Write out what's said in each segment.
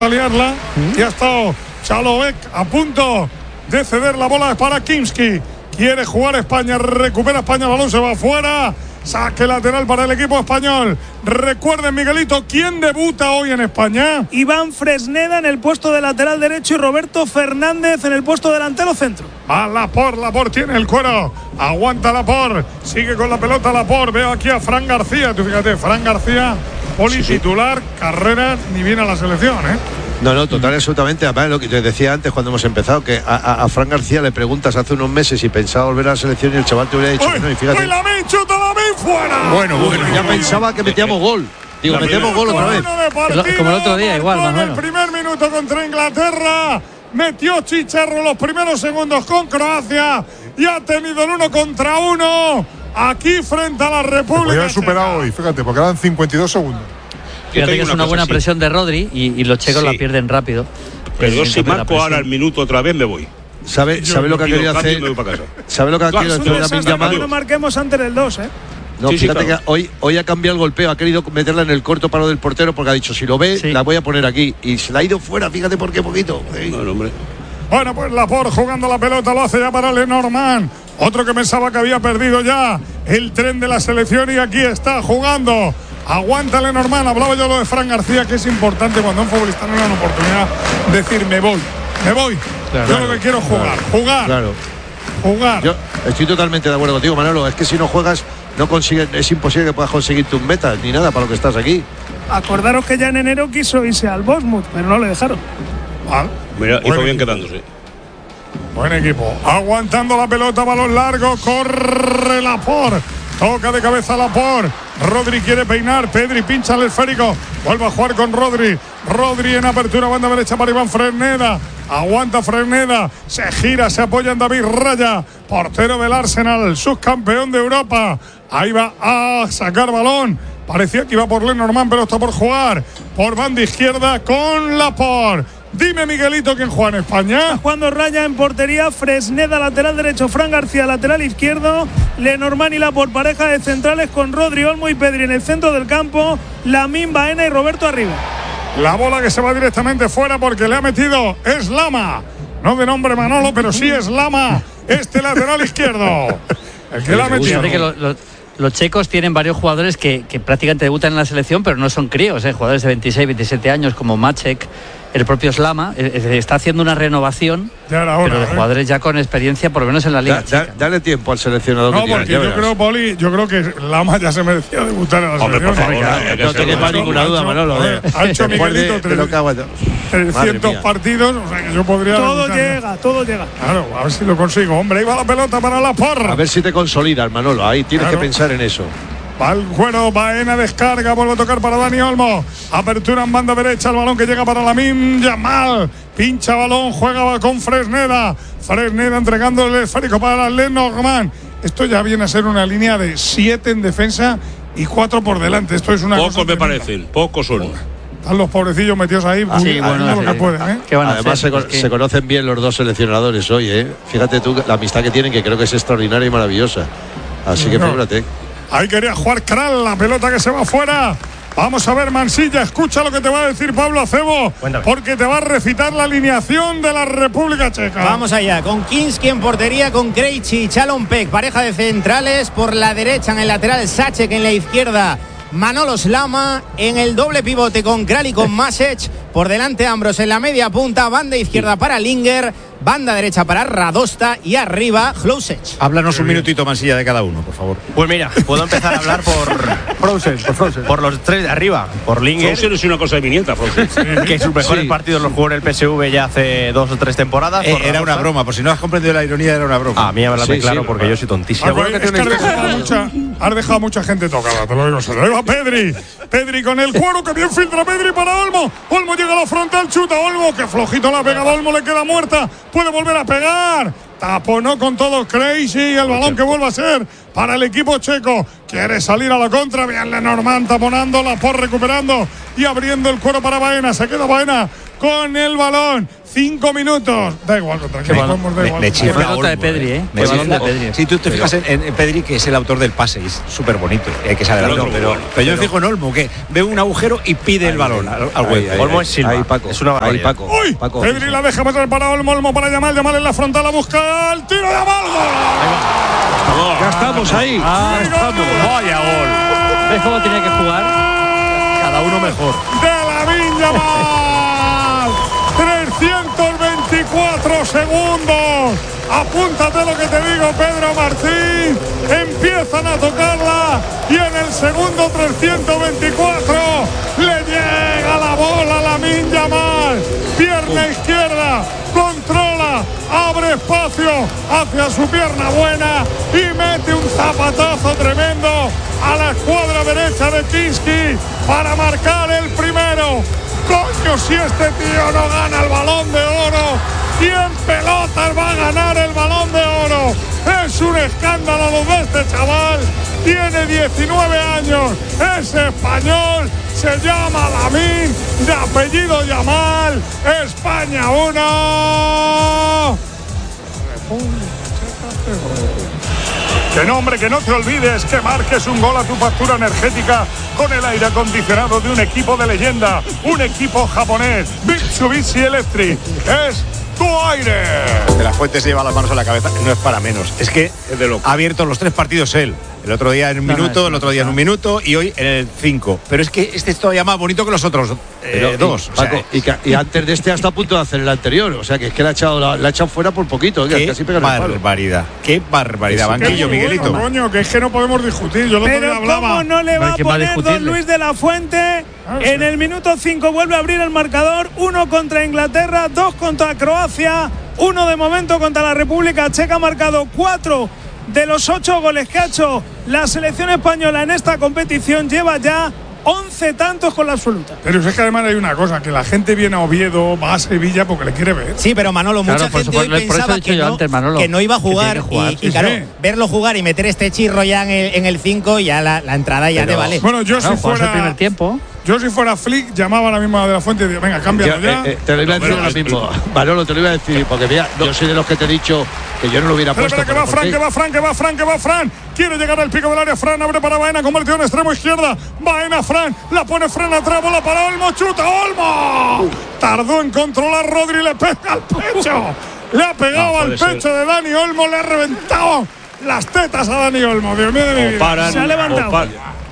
liarla y ha estado Chalovek a punto de ceder la bola para Kimski. Quiere jugar España, recupera España, el balón se va afuera. Saque lateral para el equipo español. Recuerden, Miguelito, ¿quién debuta hoy en España? Iván Fresneda en el puesto de lateral derecho y Roberto Fernández en el puesto delantero centro. A Laporte tiene el cuero. Aguanta Laporte. Sigue con la pelota Laporte. Veo aquí a Fran García. Tú fíjate, Fran García, titular, carrera, ni viene a la selección, ¿eh? No, total, absolutamente. Además, lo que te decía antes cuando hemos empezado, que a Fran García le preguntas hace unos meses si pensaba volver a la selección y el chaval te hubiera dicho que no, y fíjate. ¡La chuta la fuera! Bueno, ya pensaba que metíamos gol. Digo, metemos gol otra vez. Como el otro día, igual, más o menos. En el primer minuto contra Inglaterra, metió Chicharro los primeros segundos con Croacia y ha tenido el 1 contra 1 aquí frente a la República. Podría haber superado hoy, fíjate, porque eran 52 segundos. Fíjate que es una buena presión de Rodri y los checos la pierden rápido. Pero si marco ahora el minuto otra vez me voy. ¿Sabe lo que ha querido hacer? ¿Sabe lo que ha querido hacer Lamine Yamal? No marquemos antes del 2, ¿eh? No, fíjate que hoy ha cambiado el golpeo, ha querido meterla en el corto palo del portero porque ha dicho, si lo ve, la voy a poner aquí. Y se la ha ido fuera, fíjate por qué poquito. No, hombre. Bueno, pues Laporte jugando la pelota, lo hace ya para Lenormand. Otro que pensaba que había perdido ya el tren de la selección y aquí está jugando. Aguanta Lenormand. Hablaba yo lo de Fran García, que es importante cuando un futbolista no le da una oportunidad decir me voy. Claro, yo lo que quiero es jugar. Claro. Jugar. Yo estoy totalmente de acuerdo contigo, Manolo. Es que si no juegas, no consigues, es imposible que puedas conseguir tus metas ni nada para lo que estás aquí. Acordaros que ya en enero quiso irse al Bournemouth, pero no le dejaron. Vale. Mira, hizo bien quedándose. Buen equipo. Aguantando la pelota, balón largo, corre Laporte. Toca de cabeza Laporte. Rodri quiere peinar. Pedri pincha el esférico. Vuelve a jugar con Rodri. Rodri en apertura, banda derecha para Iván Fresneda. Aguanta Fresneda. Se gira, se apoya en David Raya. Portero del Arsenal, subcampeón de Europa. Ahí va a sacar balón. Parecía que iba por Lenormand, pero está por jugar. Por banda izquierda con Laporte. Dime, Miguelito, ¿quién juega en España? Está jugando Raya en portería, Fresneda lateral derecho, Fran García lateral izquierdo, Lenormand y Laporte pareja de centrales con Rodri, Olmo y Pedri en el centro del campo, Lamine, Baena y Roberto arriba. La bola que se va directamente fuera porque le ha metido Slama. No de nombre Manolo, pero sí Slama, este lateral izquierdo. El que le ha metido. Que los checos tienen varios jugadores que prácticamente debutan en la selección, pero no son críos, jugadores de 26, 27 años como Maček. El propio Slama está haciendo una renovación, pero de jugadores ya con experiencia, por lo menos en la Liga Checa. Dale tiempo al seleccionador. No, porque yo creo, Poli, que Lama ya se merecía debutar en la selección. Por favor, no te quepa ninguna duda, Manolo. Ha hecho Miguelito 300 partidos, o sea que yo podría... Todo llega. Claro, a ver si lo consigo. Hombre, ahí va la pelota para Laporte. A ver si te consolidas, Manolo. Ahí tienes que pensar en eso. Va el cuero, Baena descarga, vuelve a tocar para Dani Olmo. Apertura en banda derecha, el balón que llega para Lamine Yamal. Pincha balón, juega con Fresneda. Fresneda entregando el esférico para Lenormand. Esto ya viene a ser una línea de 7 en defensa y 4 por delante. Esto es una cosa me parecen, pocos son. Están los pobrecillos metidos ahí. Lo que pueden, ¿eh? Además se conocen bien los dos seleccionadores hoy, ¿eh? Fíjate tú la amistad que tienen, que creo que es extraordinaria y maravillosa. Así que fíjate. Ahí quería jugar Kral, la pelota que se va afuera. Vamos a ver, Mansilla, escucha lo que te va a decir Pablo Acebo, porque te va a recitar la alineación de la República Checa. Vamos allá, con Kinski en portería, con Krejci y Chalovek, pareja de centrales, por la derecha en el lateral Saček, en la izquierda Manolo Slama, en el doble pivote con Kral y con Maček, por delante Ambros en la media punta, banda izquierda para Linger, banda derecha para Radosta y arriba Hložek. Háblanos un minutito, Mansilla, de cada uno, por favor. Pues mira, puedo empezar a hablar por los tres de arriba, por Linger. Frozen es una cosa de minienta, que sus mejores partidos los jugó en el PSV ya hace 2 o 3 temporadas. Era una broma, por si no has comprendido la ironía, era una broma. A mí hablarme claro, porque yo soy tontísimo. Has dejado mucha gente tocada, te lo digo. Ahí va Pedri con el cuero, que bien filtra Pedri para Olmo. Olmo llega a la frontal, chuta Olmo, que flojito la ha pegado Olmo, le queda muerta. Puede volver a pegar. Taponó con todo Krejci y el balón que vuelve a ser para el equipo checo. Quiere salir a la contra. Bien Lenormand taponando, Laporte recuperando y abriendo el cuero para Baena. Se queda Baena con el balón. 5 minutos. Da igual, tranquilo. Me chifla pelota de Pedri, ¿eh? Me chifla. Si tú te fijas en Pedri, que es el autor del pase, es súper bonito, que se adelantó. Pero yo me fijo en Olmo, que ve un agujero y pide el balón al hueco. Olmo es Silva. Ahí, Paco. Es una barbaridad. Paco. ¡Uy! Paco. Pedri la deja pasar para Olmo para Yamal en la frontal, la busca el tiro de Yamal. Ya estamos ahí. Ya estamos. Vaya gol. ¿Ves cómo tiene que jugar? Cada uno mejor. De Lamine Yamal. 324 segundos. Apúntate lo que te digo, Pedro Martín. Empiezan a tocarla y en el segundo 324 le llega la bola a Lamine Yamal. Pierna izquierda, controla, abre espacio hacia su pierna buena y mete un zapatazo tremendo a la escuadra derecha de Kinski para marcar el primero. Coño, si este tío no gana el Balón de Oro, ¿quién pelotas va a ganar el Balón de Oro? Es un escándalo lo de este chaval. Tiene 19 años, es español, se llama Lamine, de apellido Yamal. España 1. Que nombre, que no te olvides que marques un gol a tu factura energética con el aire acondicionado de un equipo de leyenda, un equipo japonés, Mitsubishi Electric. Es tu aire. De la Fuente se lleva las manos a la cabeza, no es para menos. Es que ha abierto los 3 partidos él. El otro día en un minuto, el otro día en un minuto y hoy en el 5. Pero es que este es todavía más bonito que los otros 2. Paco, y antes de este hasta a punto de hacer el anterior. O sea, que es que la ha echado fuera por poquito. Casi pega el palo. Qué barbaridad. Banquillo, Miguelito. Coño, que es que no podemos discutir. Yo pero ¿cómo no le va a poner Don Luis de la Fuente? En el minuto 5 vuelve a abrir el marcador. 1 contra Inglaterra, 2 contra Croacia, 1 de momento contra la República Checa. Ha marcado 4 de los 8 goles que ha hecho la selección española en esta competición. Lleva ya 11 tantos con la absoluta. Pero es que además hay una cosa, que la gente viene a Oviedo, va a Sevilla porque le quiere ver. Sí, pero Manolo, mucha gente hoy pensaba que no iba a jugar, y claro, verlo jugar y meter este chirro ya en el 5, ya la entrada ya te vale. Bueno, yo si fuera el primer tiempo. Yo si fuera Flick, llamaba a la misma de la Fuente y decía, venga, cámbialo ya. Te lo iba a decir ahora mismo. Manolo, te lo iba a decir, porque mira, yo soy de los que te he dicho que yo no lo hubiera puesto. Espera, que va Fran. Quiere llegar al pico del área. Fran abre para Baena, convertido en extremo izquierda. Baena, Fran, la pone Fran atrás, bola para Olmo, chuta Olmo. Tardó en controlar Rodri, le pega al pecho. Le ha pegado al pecho de Dani Olmo, le ha reventado las tetas a Dani Olmo. Dios mío de mi vida. Se ha levantado.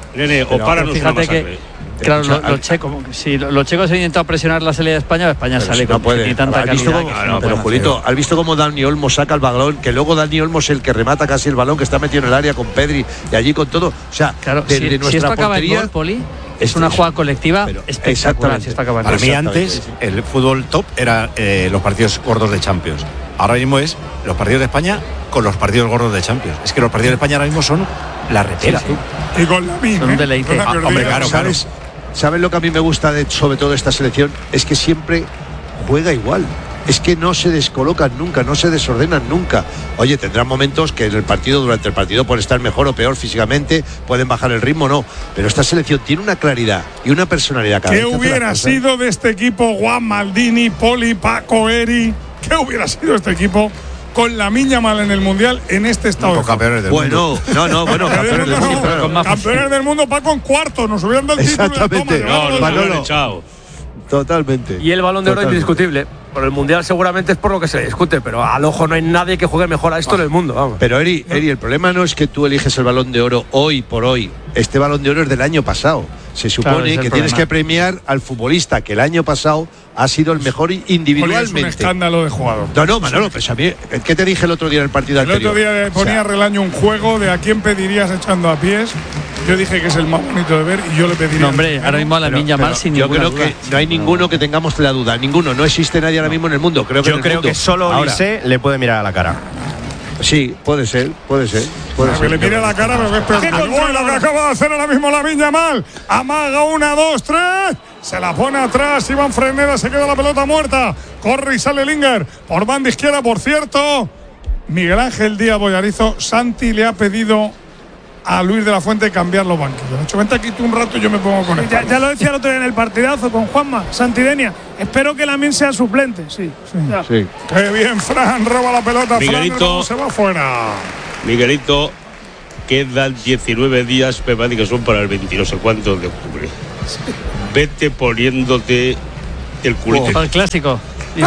Fíjate que claro, los checos han intentado presionar la salida de España. España sale con tanta calidad. Pero Julito, ¿has visto cómo Dani Olmo saca el balón? Que luego Dani Olmo es el que remata casi el balón, que está metido en el área con Pedri y allí con todo. O sea, claro, desde nuestra si esto acaba portería, en gol, Poli, es una jugada colectiva espectacular. Si esto acaba en Para gol. mí antes el fútbol top era los partidos gordos de Champions. Ahora mismo es los partidos de España con los partidos gordos de Champions. Es que los partidos de España ahora mismo son la repera. Y con la misma. Son un deleite. Hombre, claro. ¿Sabes lo que a mí me gusta sobre todo esta selección? Es que siempre juega igual. Es que no se descolocan nunca, no se desordenan nunca. Oye, tendrán momentos que durante el partido pueden estar mejor o peor físicamente, pueden bajar el ritmo, no. Pero esta selección tiene una claridad y una personalidad. ¿Qué hubiera sido de este equipo, Juan, Maldini, Poli, Paco, Eri? ¿Qué hubiera sido este equipo con Lamine Yamal en el Mundial en este estado? Campeones del mundo. Campeones del mundo. Campeones del mundo, Paco, en cuarto. Nos hubieran dado el título. Exactamente. Manolo. Chao. Totalmente. Y el Balón de Oro es indiscutible. Por el Mundial seguramente es por lo que se discute, pero al ojo no hay nadie que juegue mejor a esto en el mundo. Vamos. Pero Eri, el problema no es que tú eliges el Balón de Oro hoy por hoy. Este Balón de Oro es del año pasado. Se supone que tienes que premiar al futbolista que el año pasado ha sido el mejor individualmente. Es un escándalo de jugador. No, Manolo, pues a mí, ¿qué te dije el otro día en el partido anterior? El otro día ponía Relaño un juego de a quién pedirías echando a pies. Yo dije que es el más bonito de ver y yo le pediría. No, hombre, ahora mismo a Lamine Yamal sin ninguna duda. Yo creo que no hay ninguno que tengamos la duda. Ninguno. No existe nadie ahora mismo en el mundo. Creo que solo Olise le puede mirar a la cara. Sí, puede ser. Que le mire a la cara, pero que es peor. Lo que acaba de hacer ahora mismo Lamine Yamal. Amaga 1, 2, 3. Se la pone atrás. Iván Fresneda, se queda la pelota muerta. Corre y sale Linger. Por banda izquierda, por cierto. Miguel Ángel Díaz Boyarizo. Santi le ha pedido a Luis de la Fuente cambiar los banquillos. De hecho, vente aquí tú un rato y yo me pongo con él. Ya lo decía el otro día en el partidazo con Juanma Santidenia. Espero que Lamine sea suplente. Sí. Qué bien, Fran, roba la pelota. Miguelito, Fran se va fuera. Miguelito, quedan 19 días, me parece que son para el 20 no sé cuánto de octubre. Vete poniéndote el culete. Para el clásico.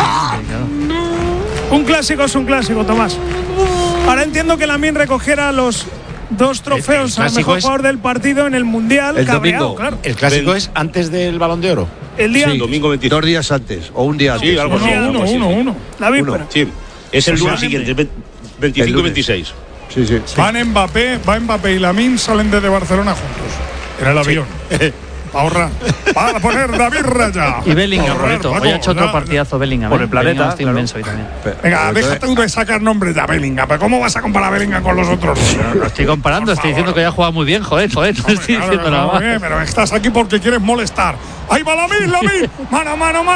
Un clásico es un clásico, Tomás. Ahora entiendo que Lamine recogiera los 2 trofeos al mejor jugador del partido en el Mundial. El cabreado, domingo. claro. ¿El clásico es antes del Balón de Oro? El día domingo 22. 2 días antes o un día antes. Sí, algo así. Uno. La víspera. Sí, es el lunes siguiente, 25 y 26. Sí. Va Mbappé y Lamine salen desde Barcelona juntos. En el avión. Ahorra. Para poner David Raya. Y Bellingham, bonito. Hoy ha hecho otro partidazo Bellingham. Por el planeta. Está inmenso hoy también. Venga, déjate tú de sacar nombres de Bellingham. Pero ¿cómo vas a comparar a Bellingham con los otros? Lo estoy comparando, estoy diciendo que ya ha jugado muy bien, joder. No estoy diciendo nada más. Bien, pero estás aquí porque quieres molestar. Ahí va Lamine. Mano,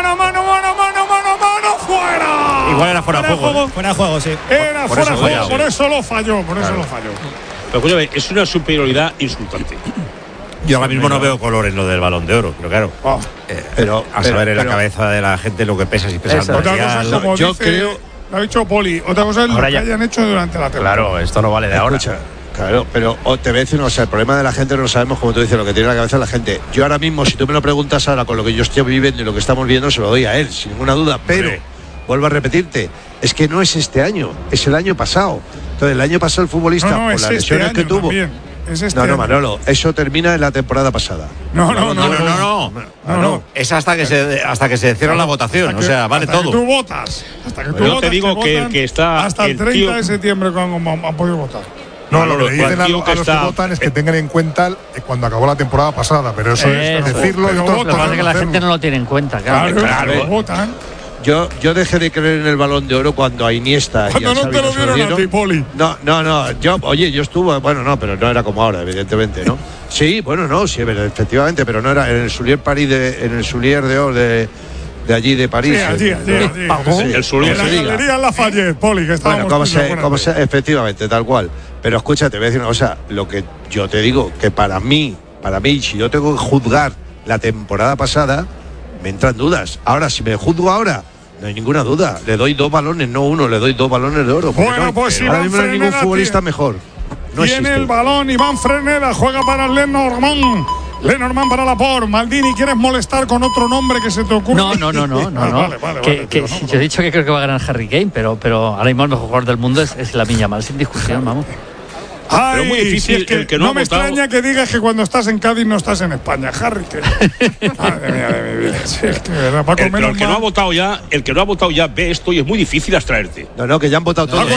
fuera. Igual era fuera de juego. Fuera de juego, sí. Era fuera de juego, por eso lo falló. Pero escúchame, es una superioridad insultante. Yo ahora mismo no veo color en lo del Balón de Oro, pero claro. Pero a saber en la cabeza de la gente lo que pesa, si pesa otra cosa es como yo dice, creo. lo ha dicho Poli. Otra cosa es lo que hayan hecho durante la temporada. Claro, esto no vale de ahora. Escucha, claro, pero te voy a decir, el problema de la gente no lo sabemos, como tú dices, lo que tiene en la cabeza la gente. Yo ahora mismo, si tú me lo preguntas ahora con lo que yo estoy viviendo y lo que estamos viendo, se lo doy a él, sin ninguna duda. Pero, vuelvo a repetirte, es que no es este año, es el año pasado. Entonces, el año pasado el futbolista, por las lesiones que tuvo. No, Manolo, eso termina en la temporada pasada. No. Es hasta que se cierra la votación, o sea, vale todo. Tú votas. Hasta que tú Yo votas, te digo que el que está. Hasta el 30 de septiembre cuando han podido votar. No, lo que dicen a los que votan es que tengan en cuenta cuando acabó la temporada pasada, pero eso es decirlo y Lo que pasa es que la hacerlo. gente no lo tiene en cuenta, claro. Votan. Yo dejé de creer en el Balón de Oro cuando a Iniesta cuando no te lo dieron a ti, Poli. No, yo estuve, pero no era como ahora, evidentemente, ¿no? Sí, sí, efectivamente, pero no era en el Soulier París en el Soulier de Oro de allí de París. Sí, allí. El Soulier. En la galería Lafayette, Poli, que estábamos. Bueno, como sea, efectivamente, tal cual. Pero escucha, te voy a decir una cosa, lo que yo te digo, que para mí, si yo tengo que juzgar la temporada pasada, me entran dudas. Ahora, si me juzgo ahora, no hay ninguna duda. Le doy 2 balones, no 1, le doy 2 balones de oro. Bueno, pues ahora mismo no hay ningún futbolista mejor. No tiene existe. el balón Iván Freneda, juega para Lenormand. Lenormand para Laporte. Maldini, ¿quieres molestar con otro nombre que se te ocurra? No. Vale, yo he dicho que creo que va a ganar Harry Kane, pero ahora mismo el mejor jugador del mundo es Lamine Yamal, sin discusión, vamos. Ay, pero muy difícil, si es que el que no ha me votado... extraña que digas que cuando estás en Cádiz no estás en España, Harry. Madre mía de mi vida. Sí, es que, ¿verdad? Paco, el que no ha votado ya ve esto y es muy difícil abstraerte. No, que ya han votado todos.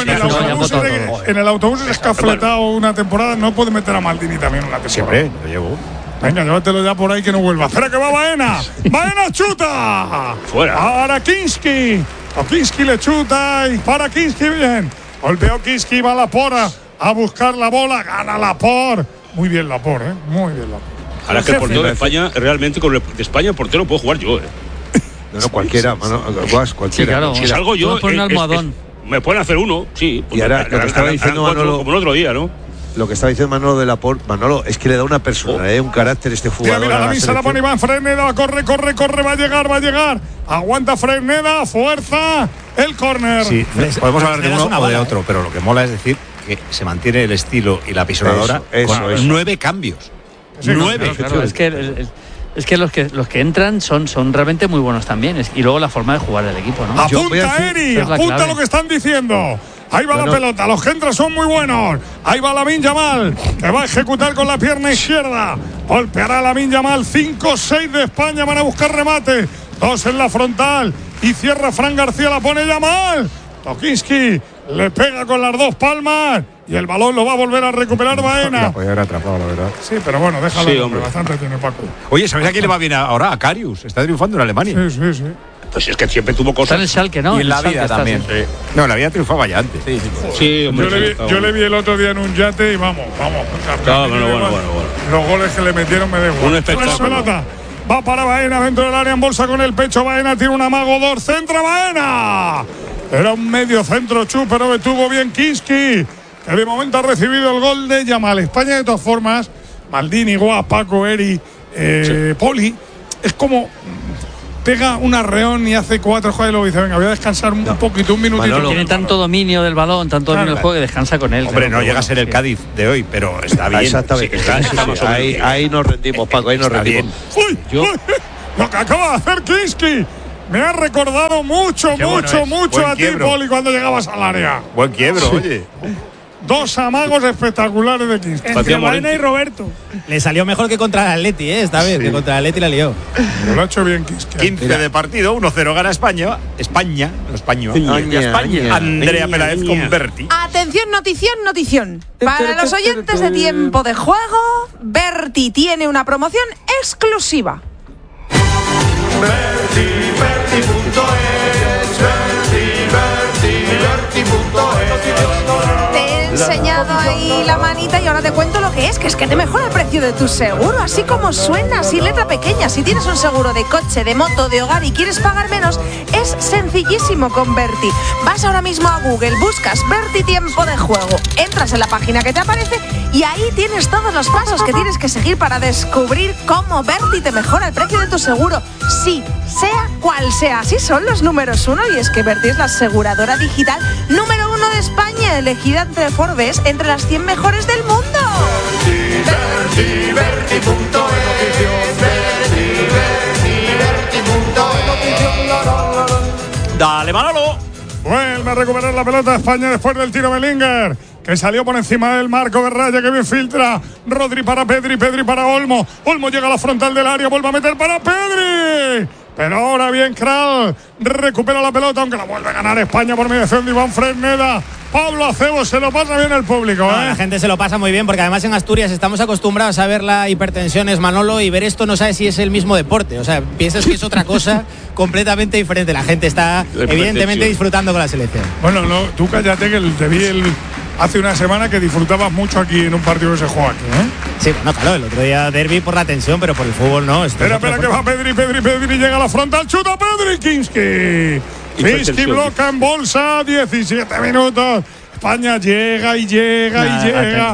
En el autobús es escafletado una temporada, no puede meter a Maldini también una temporada. Siempre, lo llevo. Venga, llévatelo ya por ahí que no vuelva. Espera que va Baena. Baena chuta. Fuera. Para Kinski. Kinski le chuta y para Kinski bien. Golpeó Kinski, va Laporte a buscar la bola, gana Laporte. Muy bien Laporte, muy bien Laporte. Ahora que el portero de España, realmente con el de España el portero puedo jugar yo, No, cualquiera, cualquiera. Sí, claro. Si salgo yo, un almohadón. me pueden hacer uno, sí. Y ahora lo que estaba diciendo Manolo, como el otro día, ¿no? Lo que estaba diciendo Manolo de Laporte, Manolo, es que le da una personalidad, un carácter este jugador. Mira, la misa la pone Iván Freneda, corre, va a llegar. Aguanta Freneda, fuerza, el córner. Sí, podemos hablar de uno o de otro, pero lo que mola es decir que se mantiene el estilo y la pisonadora con 9 cambios. 9. Claro, es que los que entran son realmente muy buenos también. Y luego la forma de jugar del equipo, ¿no? Apunta, Eri, apunta lo que están diciendo. Ahí va la pelota, los que entran son muy buenos. Ahí va Lamine Yamal, que va a ejecutar con la pierna izquierda. Golpeará Lamine Yamal, 5-6 de España, van a buscar remate. 2 en la frontal y cierra Fran García, la pone Yamal. Tokinski le pega con las 2 palmas y el balón lo va a volver a recuperar Baena. La podía haber atrapado, la verdad. Sí, pero bueno, déjalo, sí, hombre. Bastante tiene Paco. Oye, ¿sabéis a quién le va bien ahora? A Karius, está triunfando en Alemania. Sí. Pues es que siempre tuvo cosas. Está en el Schalke, ¿no? Y en la vida también. Sí. No, en la vida triunfaba ya antes. Sí, hombre, yo le vi el otro día en un yate y vamos. Bueno. Los goles que le metieron me dejan. Un espectáculo. Va para Baena dentro del área en bolsa con el pecho. Baena tiene un amago, 2, centra Baena. Era un medio centro pero detuvo bien Kinski, que de momento ha recibido el gol de Yamal. España, de todas formas, Maldini, Guas, Paco, Eri, Poli, es como pega un arreón y hace 4 jugadas y luego dice, venga, voy a descansar un poquito, un minutito. Manolo, tiene tanto dominio del balón, tanto dominio del juego que descansa con él. Hombre, no llega a ser el Cádiz de hoy, pero está bien. Exactamente. Sí, ahí nos rendimos, Paco, ahí nos rendimos. ¡Uy! Lo que acaba de hacer Kinski me ha recordado mucho a ti, Poli, cuando llegabas al área. Buen quiebro, oye. 2 amagos espectaculares de Kinski. Entre Baena y Roberto. Le salió mejor que contra el Atleti, esta vez, que contra el Atleti la lió. Lo ha hecho bien Kinski. 15 de partido, 1-0 gana España. España. Andrea Peláez con Berti. Atención, notición. Para los oyentes de Tiempo de Juego, Berti tiene una promoción exclusiva. Te he enseñado ahí la manita y ahora te cuento lo que es que te mejora el precio de tu seguro, así como suena, sin letra pequeña. Si tienes un seguro de coche, de moto, de hogar y quieres pagar menos, es sencillísimo con Berti. Vas ahora mismo a Google, buscas Berti Tiempo de Juego, entras en la página que te aparece y ahí tienes todos los pasos que tienes que seguir para descubrir cómo Berti te mejora el precio de tu seguro. Sí, sea cual sea, así son los números 1 y es que Berti es la aseguradora digital número 1 de España, elegida entre Forbes entre las 100 mejores del mundo. Dale, Manolo. Vuelve a recuperar la pelota de España después del tiro Bellinger, que salió por encima del marco de raya, que bien filtra. Rodri para Pedri para Olmo. Olmo llega a la frontal del área, vuelve a meter para Pedri. Pero ahora bien Kral recupera la pelota, aunque la vuelve a ganar España por mediación de Iván Fresneda. Pablo Acebo, se lo pasa bien el público. La gente se lo pasa muy bien, porque además en Asturias estamos acostumbrados a ver la hipertensión, es Manolo, y ver esto no sabes si es el mismo deporte. O sea, piensas que es otra cosa completamente diferente. La gente está evidentemente disfrutando con la selección. Bueno, no, tú cállate, que te vi hace una semana que disfrutabas mucho aquí en un partido que se juega aquí, Sí, bueno, claro, el otro día derbi por la tensión, pero por el fútbol no. Espera que va Pedri, llega a la frontal, chuta Pedri, Kinski. Kinski bloca en bolsa, 17 minutos. España llega y sigue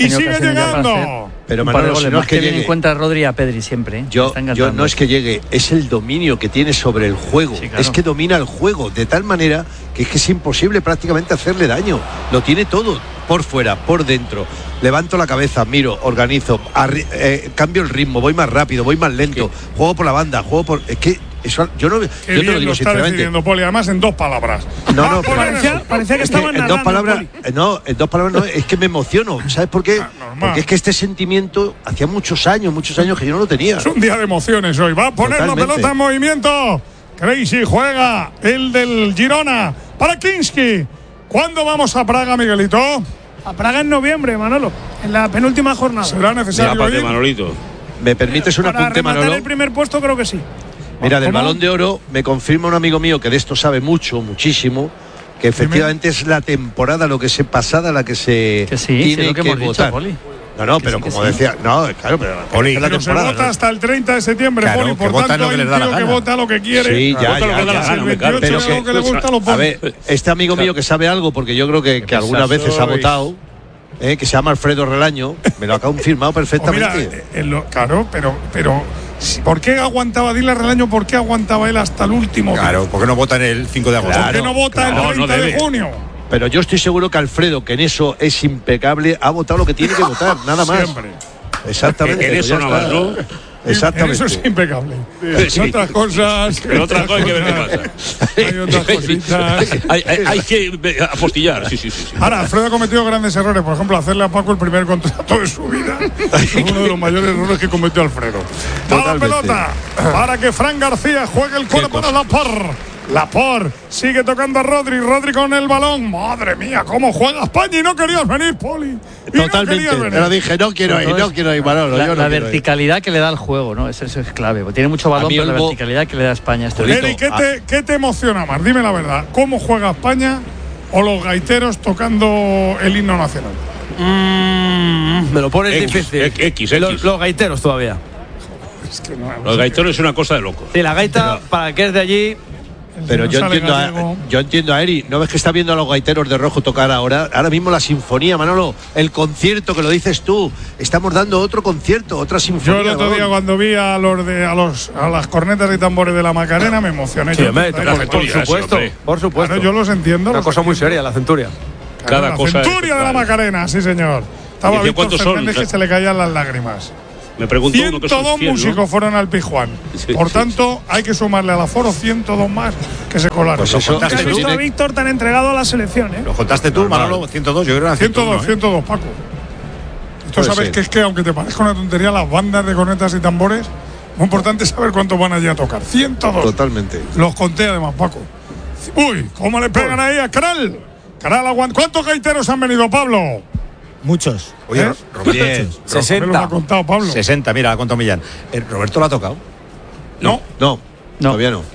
llegando. Pero Manolo, si no es que llegue, en cuenta a Rodri y a Pedri siempre. Yo no es que llegue, es el dominio que tiene sobre el juego. Sí, claro. Es que domina el juego de tal manera que es imposible prácticamente hacerle daño. Lo tiene todo, por fuera, por dentro. Levanto la cabeza, miro, organizo, cambio el ritmo, voy más rápido, voy más lento, juego por la banda, es que eso, yo te lo digo sinceramente. Poli, además en 2 palabras. No, parecía que estaban en 2 palabras. En 2 palabras no, es que me emociono. ¿Sabes por qué? Porque es que este sentimiento hacía muchos años que yo no lo tenía. Es un día de emociones hoy. Va a poner Totalmente. La pelota en movimiento. Crazy juega el del Girona para Kinski. ¿Cuándo vamos a Praga, Miguelito? A Praga en noviembre, Manolo, en la penúltima jornada. ¿Será necesario ir? Manolito. ¿Me permites un apunte, Manolo? Para el primer puesto creo que sí. Mira, del Balón de Oro me confirma un amigo mío que de esto sabe muchísimo, que efectivamente es la temporada lo que se pasada la que se tiene que votar. No, pero como decía, claro, pero Poli, se vota hasta el 30 de septiembre, claro, Poli, por tanto hay un tío que vota lo que quiere. Sí, ya, a ver, este amigo mío que sabe algo, porque yo creo que algunas veces ha votado, que se llama Alfredo Relaño, me lo ha confirmado perfectamente. Claro, pero ¿por qué aguantaba, dile a Relaño, por qué aguantaba él hasta el último? Claro, ¿por qué no vota en el 5 de agosto? ¿Por qué no vota el 30 de junio? Pero yo estoy seguro que Alfredo, que en eso es impecable, ha votado lo que tiene que votar, nada más. Siempre. Exactamente. En eso nada más, ¿no? Exactamente. Eso es impecable. Sí. Otras cosas. Pero otra cosa hay que ver qué pasa. Hay otras cositas. hay que apostillar. Sí. Ahora, Alfredo ha cometido grandes errores. Por ejemplo, hacerle a Paco el primer contrato de su vida. Es uno de los mayores errores que cometió Alfredo. A la pelota para que Fran García juegue el cuero para Laporte sigue tocando a Rodri con el balón. Madre mía, cómo juega España, y no querías venir, Poli. Totalmente, te lo dije, no quiero ir, Manolo. La verticalidad que le da al juego, ¿no? Eso es clave. Tiene mucho balón, pero la verticalidad que le da a España. Eri, ¿qué te emociona más? Dime la verdad. ¿Cómo juega España o los gaiteros tocando el himno nacional? Me lo pones difícil. Los gaiteros todavía. Los gaiteros es una cosa de loco. Sí, la gaita, para el que es de allí, Pero yo entiendo a Eri. ¿No ves que está viendo a los gaiteros de rojo tocar ahora? Ahora mismo la sinfonía, Manolo, el concierto que lo dices tú. Estamos dando otro concierto, otra sinfonía. Yo el otro día cuando vi a las cornetas y tambores de la Macarena me emocioné. Sí, por supuesto. Claro, yo los entiendo. Una cosa muy seria, la centuria. La centuria de la Macarena, sí señor. Estaba Víctor Fernández que se le caían las lágrimas. Me pregunto 102 músicos fueron al Pijuán. Por tanto, hay que sumarle al aforo 102 más que se colaron. Pues eso, ¿has visto a Víctor tan entregado a la selección? ¿Lo contaste tú, Manolo? 102, yo creo que eran 102. 102, Paco. Esto sabes que es que, aunque te parezca una tontería, las bandas de cornetas y tambores, muy importante saber cuántos van allí a tocar. 102. Totalmente. Los conté además, Paco. Uy, ¿cómo le pegan ahí a Caral? Caral aguanta. ¿Cuántos gaiteros han venido, Pablo? Muchos. Oye, Roberto, 60. Me lo ha contado Pablo. 60, mira, ha contado Millán. ¿Roberto lo ha tocado? No, todavía no.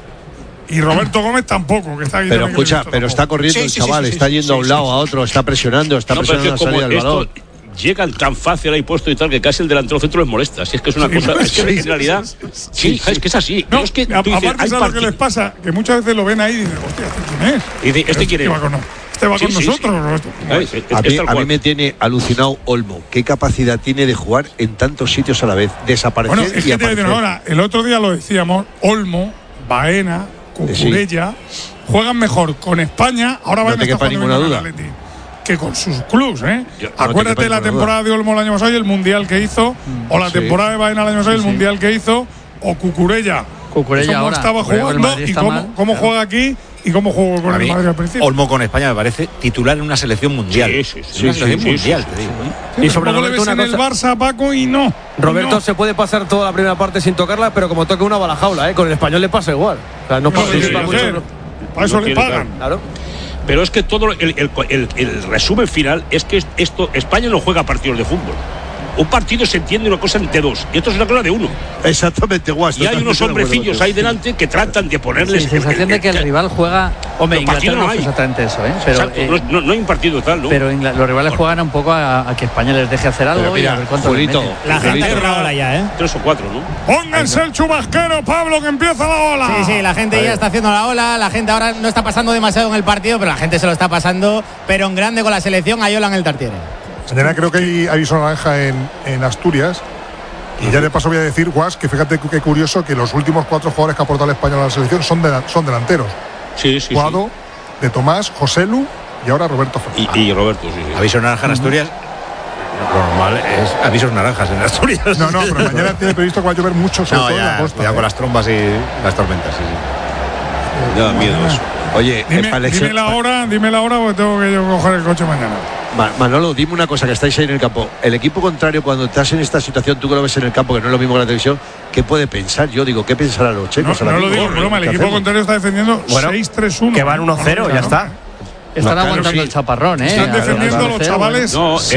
Y Roberto Gómez tampoco, que está aquí. Pero escucha, pero está corriendo el chaval, está yendo a un lado, a otro, está presionando la salida del balón. Llegan tan fácil ahí puesto y tal que casi el delantero centro les molesta. Si es que es una cosa. Es que en realidad. Sí, es que es así. No, es que aparte, ¿sabes lo que les pasa? Que muchas veces lo ven ahí y dicen, hostia, ¿quién es? Y dice, ¿este quién es? Este va con nosotros. A mí me tiene alucinado Olmo. ¿Qué capacidad tiene de jugar en tantos sitios a la vez? Desaparecer bueno, es y que aparecer. Ahora, el otro día lo decíamos, Olmo, Baena, Cucurella juegan mejor con España. Ahora Baena está jugando ninguna duda que con sus clubs, Acuérdate de la temporada de Olmo el año pasado y el mundial que hizo, o la temporada de Baena el año pasado y el mundial que hizo, o Cucurella ahora estaba jugando y cómo juega aquí y cómo jugó con el Madrid al principio. Olmo con España me parece titular en una selección mundial. Una selección mundial, te digo. Y sobre Roberto, le ves en el Barça, Paco, y no. Roberto se puede pasar toda la primera parte sin tocarla, pero como toque una va la jaula, con el Español le pasa igual. O sea, no participa mucho. Para eso le pagan. Claro. Pero es que todo el resumen final es que España no juega partidos de fútbol. Un partido se entiende una cosa de dos y esto es una cosa de uno. Exactamente, guay. Y hay unos hombrecillos ahí delante que tratan de ponerles. La sensación de que el rival juega. Hombre, Inglaterra no es exactamente eso, Pero, exacto, no hay un partido tal, ¿no? Pero los rivales juegan un poco a que España les deje hacer algo y a ver cuánto les meten. La gente ha cerrado la ya, 3 o 4, ¿no? Pónganse el chubasquero, Pablo, que empieza la ola. Sí, la gente ya está haciendo la ola. La gente ahora no está pasando demasiado en el partido, pero la gente se lo está pasando, pero en grande con la selección. Ayola en el Tartiere. Mañana creo que hay aviso naranja en Asturias. Y ya de paso voy a decir, Guas, que fíjate qué curioso que los últimos 4 jugadores que ha aportado el español a la selección son delanteros. Sí. Guado, de Tomás, Joselu y ahora Roberto Fernández. Y Roberto, sí. Aviso naranja en Asturias. Lo normal es avisos naranjas en Asturias. No, pero mañana tiene previsto que va a llover mucho, sobre todo en la costa. Cuidado con las trombas y las tormentas, Me da miedo eso. Oye, dime la hora porque tengo que coger el coche mañana. Manolo, dime una cosa, que estáis ahí en el campo. El equipo contrario, cuando estás en esta situación, tú que lo ves en el campo, que no es lo mismo que la televisión, ¿qué puede pensar? Yo digo, ¿qué pensarán los checos? No lo digo, broma, el equipo contrario está defendiendo 6-3-1. Que van 1-0, ya está. Están aguantando el chaparrón, Están defendiendo los chavales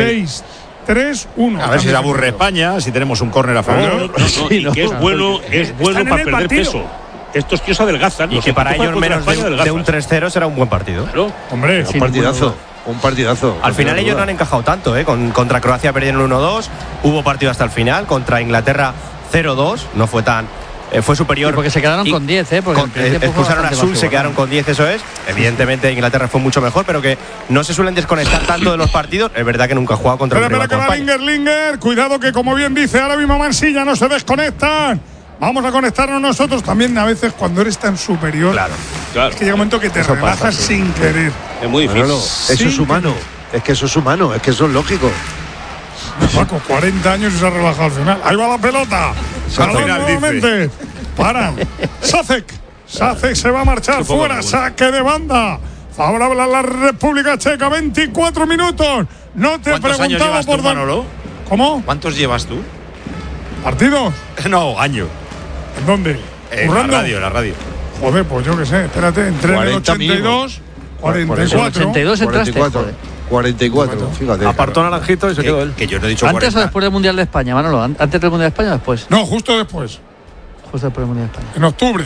6-3-1. A ver si se aburre España, si tenemos un córner a favor. Y que es bueno para perder peso. Estos tíos adelgazan. Y que para ellos menos de un 3-0 será un buen partido. Claro. Hombre, un partidazo. Al final ellos no han encajado tanto, contra Croacia perdieron 1-2, hubo partido hasta el final, contra Inglaterra 0-2, no fue tan fue superior. Sí, porque se quedaron con 10, porque expulsaron a Sul, se quedaron con 10, eso es. Evidentemente Inglaterra fue mucho mejor, pero que no se suelen desconectar tanto de los partidos. Es verdad que nunca ha jugado contra un rival como España. Linger, cuidado que como bien dice ahora mismo Mansilla, no se desconectan. Vamos a conectarnos nosotros también a veces cuando eres tan superior. Claro. Es que llega un momento que te relajas sin querer. Es muy difícil. Manolo, eso es humano. Es que eso es humano, es que eso es lógico. Paco, 40 años y se ha relajado al final. Ahí va la pelota. Balón nuevamente. Paran. Sacek se va a marchar fuera. Saque de banda. Favorable a la República Checa. 24 minutos. No te preguntaba por Manolo. ¿Cómo? ¿Cuántos llevas tú? ¿Partidos? No, año. ¿En dónde? En la radio. Joder, pues yo qué sé. Espérate, entré en el 82, 44. 82 entraste. 44, fíjate. Apartó Naranjito y se quedó él. Que yo no he dicho ¿Antes 40. o después del Mundial de España, Manolo? ¿Antes del Mundial de España o después? No, justo después. Justo después del Mundial de España. En octubre.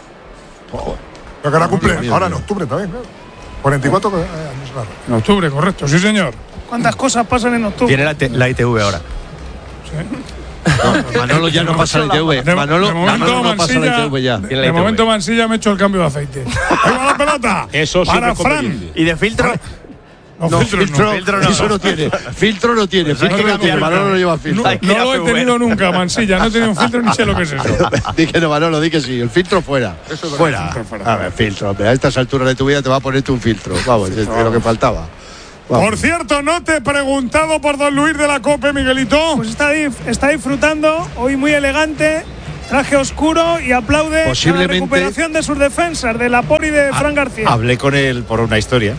Lo que ahora cumple, ahora en octubre también, claro. 44 años. En octubre, correcto, sí señor. ¿Cuántas cosas pasan en octubre? Tiene la ITV ahora. Sí. No, Manolo ya no pasa la ITV. Manolo no pasa la ITV ya. De momento Mansilla me ha hecho el cambio de aceite. Ahí va la pelota. Eso para Fran. ¿Y de filtro? No, filtro no. Eso no tiene. Filtro no tiene. Manolo no lleva filtro. No lo he tenido nunca, Mansilla. No he tenido un filtro ni sé lo que es eso. Di que no, Manolo, di que sí. El filtro fuera. Fuera. A ver, filtro. A estas alturas de tu vida te va a ponerte un filtro. Vamos, es lo que faltaba. Vamos. Por cierto, no te he preguntado por don Luis de la Cope, Miguelito. Pues está disfrutando. Hoy muy elegante. Traje oscuro y aplaude la recuperación de sus defensas, de Laporte y de Fran García. Hablé con él por una historia.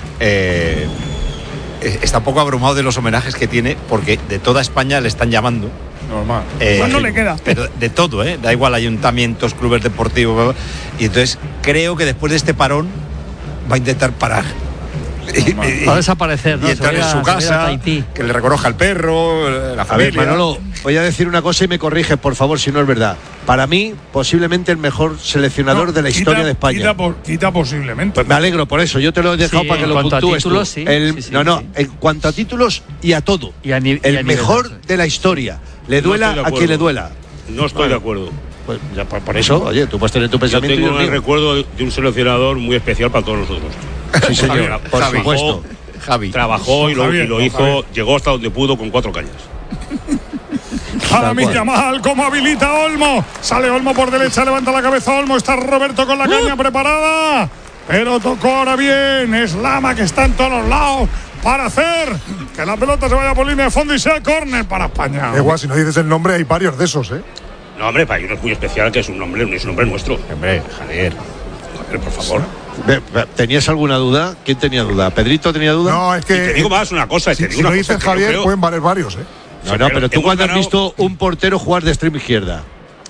Está un poco abrumado de los homenajes que tiene, porque de toda España le están llamando. Normal. No le queda. Pero de todo, da igual, ayuntamientos, clubes deportivos. Y entonces creo que después de este parón va a intentar parar. Va a desaparecer, ¿no? Y entrar en su casa, que le reconozca al perro, la familia. Manolo, voy a decir una cosa y me corriges, por favor, si no es verdad. Para mí, posiblemente el mejor seleccionador de la historia de España. Quita posiblemente. Pues me alegro por eso. Yo te lo he dejado para que lo puntúes tú. Sí, en cuanto a títulos y a todo. El mejor de la historia. Le duela a quien le duela. No estoy de acuerdo. Pues ya por eso, oye, tú puedes tener tu pensamiento. Yo tengo un recuerdo de un seleccionador muy especial para todos nosotros. Sí, señor, por supuesto. Trabajó y lo hizo, llegó hasta donde pudo con 4 cañas. Lamine Yamal, como habilita Olmo. Sale Olmo por derecha, levanta la cabeza Olmo. Está Roberto con la caña preparada. Pero tocó ahora bien. Es Lama, que está en todos los lados para hacer que la pelota se vaya por línea de fondo y sea córner para España. Igual, si no dices el nombre, hay varios de esos, No, hombre, para uno es muy especial, que es un nombre nuestro. Hombre, Javier, por favor. ¿Tenías alguna duda? ¿Quién tenía duda? ¿Pedrito tenía duda? No, es que. Y te digo más una cosa. Si no dices Javier, pueden valer varios, No, pero tú cuando has visto un portero jugar de extremo izquierda.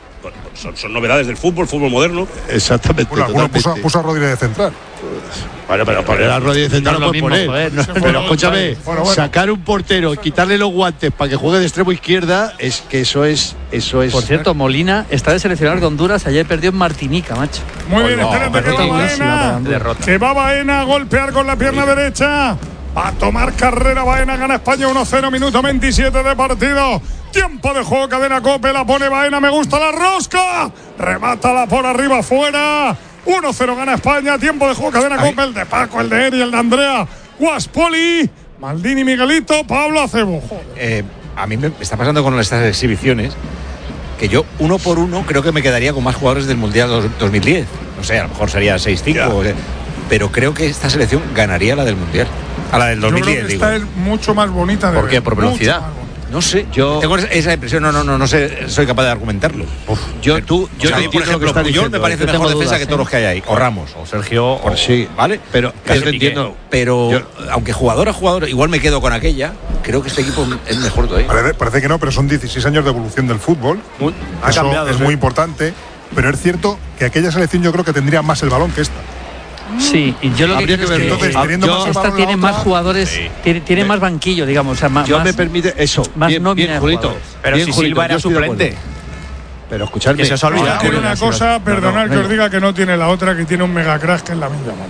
Son novedades del fútbol moderno. Exactamente. Bueno, alguno puso a Rodríguez de central. Bueno, pero poner a Rodríguez de central no puede poner. Pero escúchame, sacar un portero y quitarle los guantes para que juegue de extremo izquierda, es que eso es. Por cierto, Molina está de seleccionador de Honduras. Ayer perdió en Martinica, macho. Muy bien, espérate que va Baena. Se va Baena a golpear con la pierna derecha. A tomar carrera Baena, gana España 1-0, minuto 27 de partido. Tiempo de juego, cadena Cope, la pone Baena, me gusta la rosca. Remátala por arriba, fuera. 1-0 gana España, tiempo de juego, cadena Cope, el de Paco, el de Eri, el de Andrea, Guaspoli, Maldini, Miguelito, Pablo Acebo. A mí me está pasando con estas exhibiciones que yo, uno por uno, creo que me quedaría con más jugadores del Mundial 2010. No sé, a lo mejor sería 6-5, pero creo que esta selección ganaría la del Mundial. A la del 2010, yo creo que esta es mucho más bonita. ¿Por qué? ¿Por velocidad? No sé, yo tengo esa impresión, no sé, soy capaz de argumentarlo. Yo por ejemplo, Puyol me parece mejor defensa que todos los que hay ahí. O Ramos, o Sergio, sí, ¿vale? Pero yo te entiendo. Pero aunque jugador a jugador, igual me quedo con aquella. Creo que este equipo es mejor todavía. Parece que no, pero son 16 años de evolución del fútbol. Ha cambiado, es muy importante. Pero es cierto que aquella selección yo creo que tendría más el balón que esta. Sí, y yo lo que creo es que esta tiene más jugadores, tiene más banquillo, digamos. O sea, me permite eso. Más bien, Julito. Pero si Silva era suplente. Pero escuchadme. Que se olvida. Tiene una cosa, perdonad que os diga que no tiene la otra, que tiene un mega crack que es Lamine Yamal.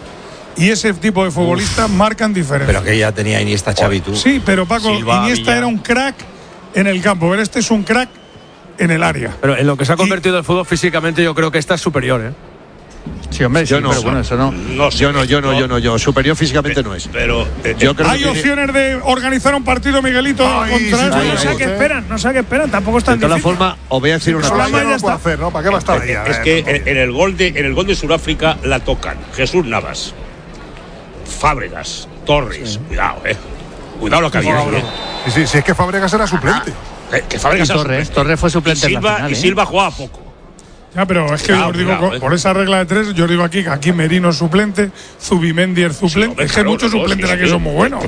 Y ese tipo de futbolistas marcan diferencia. Pero que ya tenía Iniesta, Xavi, tú. Sí, pero Paco, Silva, Iniesta era un crack en el campo. Pero este es un crack en el área. Pero en lo que se ha convertido el fútbol físicamente, yo creo que esta es superior, Sí, hombre, yo no, pero bueno, eso no. Yo superior físicamente no es. Pero yo creo hay opciones de organizar un partido, Miguelito. No sé a qué esperan, tampoco están de todas formas, os voy a decir una cosa. No puede hacer, ¿no? ¿Para qué va a estar ahí? Es que en el gol de Sudáfrica la tocan Jesús Navas, Fábregas, Torres. Cuidado lo que había. Sí, es que Fábregas era suplente. Que Fábregas Torres fue suplente en la final. Y Silva jugaba poco. Ya, pero es que yo os digo, por esa regla de 3, yo os digo aquí que aquí Merino es suplente, Zubimendi es suplente. Es que muchos suplentes aquí son muy buenos.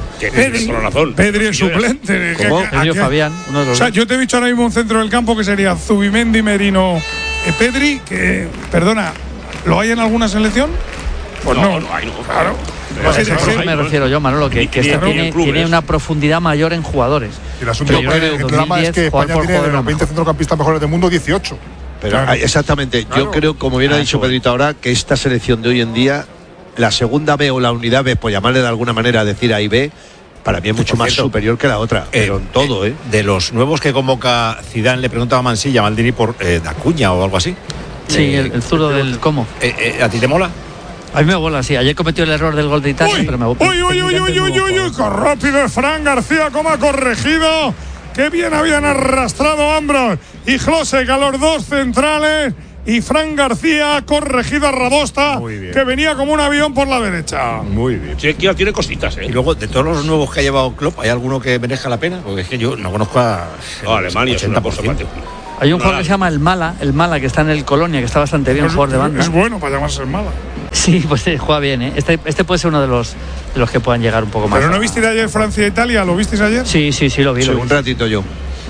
Pedri es suplente. Pedri Fabián, uno de los. O sea, yo te he dicho ahora mismo un centro del campo que sería Zubimendi, Merino, Pedri, que, perdona, ¿lo hay en alguna selección? Pues no hay, claro. Eso me refiero yo, Manolo, que esta tiene una profundidad mayor en jugadores. Y el asunto el drama es que España tiene de los 20 centrocampistas mejores del mundo 18. Pero exactamente, yo creo, como bien ha dicho Pedrito ahora, que esta selección de hoy en día, la segunda B o la unidad B, por llamarle de alguna manera, decir A y B, Para mí es mucho más superior que la otra, pero en todo, De los nuevos que convoca Zidane, le preguntaba a Mansilla, Maldini por Acuña o algo así. Sí, el zurdo del ¿cómo? ¿A ti te mola? A mí me mola, sí. Ayer cometió el error del gol de Italia, pero me gusta. ¡Uy! ¡Qué rápido es Fran García! ¿Cómo ha corregido? ¡Qué bien habían arrastrado Ambros y Klose, a los dos centrales! Y Fran García ha corregido a Radosta, que venía como un avión por la derecha. Muy bien. Chequia tiene cositas, ¿eh? Y luego, de todos los nuevos que ha llevado Klopp, ¿hay alguno que merezca la pena? Porque es que yo no conozco a... Alemania es una cosa particular. Hay un jugador que se llama el Mala, que está en el Colonia, que está bastante bien, jugador de banda. Es bueno para llamarse el Mala. Sí, pues juega bien, ¿eh? Este puede ser uno de los que puedan llegar un poco más. ¿Pero no visteis ayer Francia-Italia? ¿Lo visteis ayer? Sí, lo vi. Un ratito yo.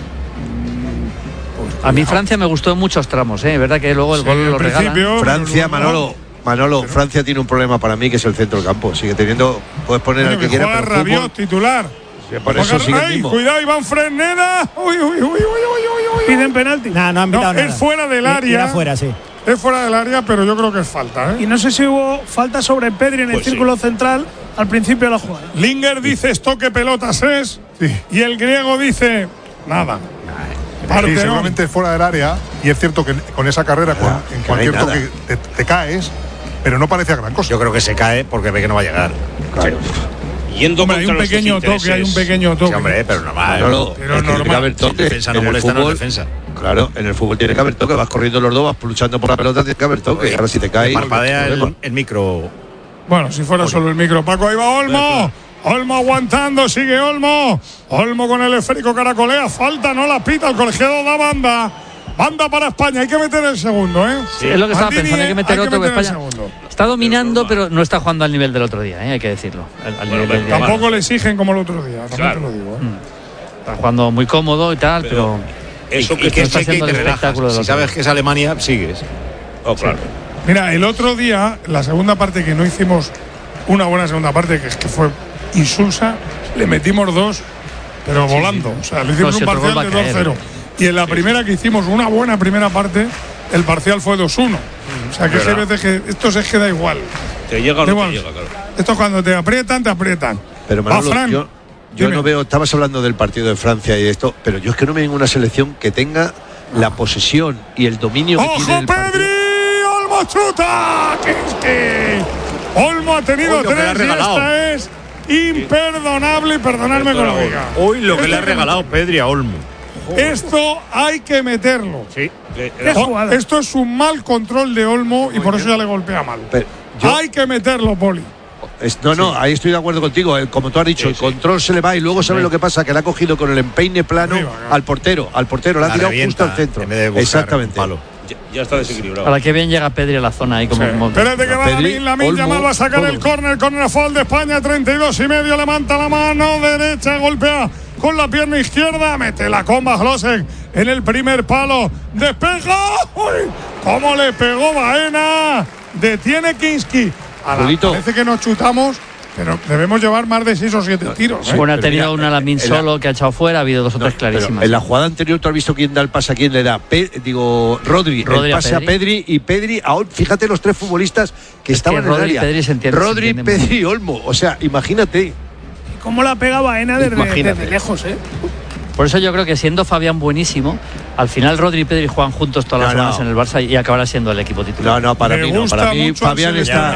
A mí Francia me gustó en muchos tramos, ¿eh? Verdad que luego el gol lo regala. Francia, Manolo, Francia tiene un problema para mí, que es el centro del campo. Sigue teniendo, puedes poner al que quiera, pero Rabiot, titular. Por eso sigue el mismo. Cuidado, Iván Fresneda. Uy. Piden penalti. No han pitado nada. Es fuera del área. Era fuera, sí. Es fuera del área, pero yo creo que es falta, ¿eh? Y no sé si hubo falta sobre Pedri en el círculo central al principio de la jugada. Linger dice esto que pelotas es. Sí. Y el griego dice nada. Sí, seguramente fuera del área, y es cierto que con esa carrera, en cualquier toque te caes, pero no parecía gran cosa. Yo creo que se cae porque ve que no va a llegar. Claro. Yendo hay un pequeño toque, Sí, hombre, pero normal. Pero tiene que haber toque. Defensa no molesta, no defensa. Claro, en el fútbol tiene que haber toque. Vas corriendo los dos, vas luchando por la pelota, tiene que haber toque. Ahora si te caes. Parpadea el micro. Bueno, si fuera solo el micro. Paco, ahí va Olmo. Olmo aguantando, sigue Olmo. Olmo con el esférico, caracolea. Falta, no la pita. El colegiado da banda. Banda para España. Hay que meter el segundo, ¿eh? Sí, es lo que estaba pensando. Hay que meter otro. España está dominando, pero no está jugando al nivel del otro día, ¿eh? Hay que decirlo. Tampoco le exigen como el otro día. También te lo digo, ¿eh? Está jugando muy cómodo y tal, pero eso que está haciendo el espectáculo. Si sabes que es Alemania, sigues. Claro. Mira, el otro día, la segunda parte que no hicimos una buena segunda parte, que es que fue insulsa, le metimos dos, pero volando. O sea, le hicimos un parcial de 2-0. Y en la primera que hicimos una buena primera parte, el parcial fue 2-1. O sea, que hay veces que esto se queda igual. Te llega o no te llega, claro. Esto cuando te aprietan, te aprietan. Pero Manolo, yo no veo, estabas hablando del partido de Francia y de esto, pero yo es que no veo ninguna selección que tenga la posesión y el dominio que tiene el partido. Pedri! ¡Olmo chuta! Olmo ha tenido tres y esta es imperdonable, y perdonadme con lo que diga. Hoy lo que le ha regalado Pedri a Olmo. Esto hay que meterlo. Sí. Esto es un mal control de Olmo y por eso ya le golpea mal. Hay que meterlo, Poli. No, ahí estoy de acuerdo contigo. Como tú has dicho, el control se le va y luego ¿sabes lo que pasa? Que le ha cogido con el empeine plano al portero, le ha tirado justo al centro. Exactamente. Ya está desequilibrado. Para que bien llega Pedri a la zona ahí como Espérate que va Lamine Yamal, va a sacar el córner a favor de España, 32,5, levanta la mano derecha, golpea con la pierna izquierda, mete la comba Klose en el primer palo, despega. ¡Uy! ¿Cómo le pegó Baena? Detiene Kinski. Parece que nos chutamos, pero debemos llevar más de 6 o 7 tiros. Bueno, ha tenido una Lamine solo que ha echado fuera, ha habido 2 o 3 clarísimas. En la jugada anterior, ¿tú has visto quién da el pase a quién le da? Rodri el pase a Pedri y Pedri. Fíjate los 3 futbolistas que estaban en el área. Rodri, Pedri y Olmo. O sea, imagínate. ¿Cómo la pega Baena desde lejos, eh? Por eso yo creo que siendo Fabián buenísimo, al final Rodri y Pedri juegan juntos todas las semanas en el Barça y acabará siendo el equipo titular. Para mí no. Para mí Fabián está.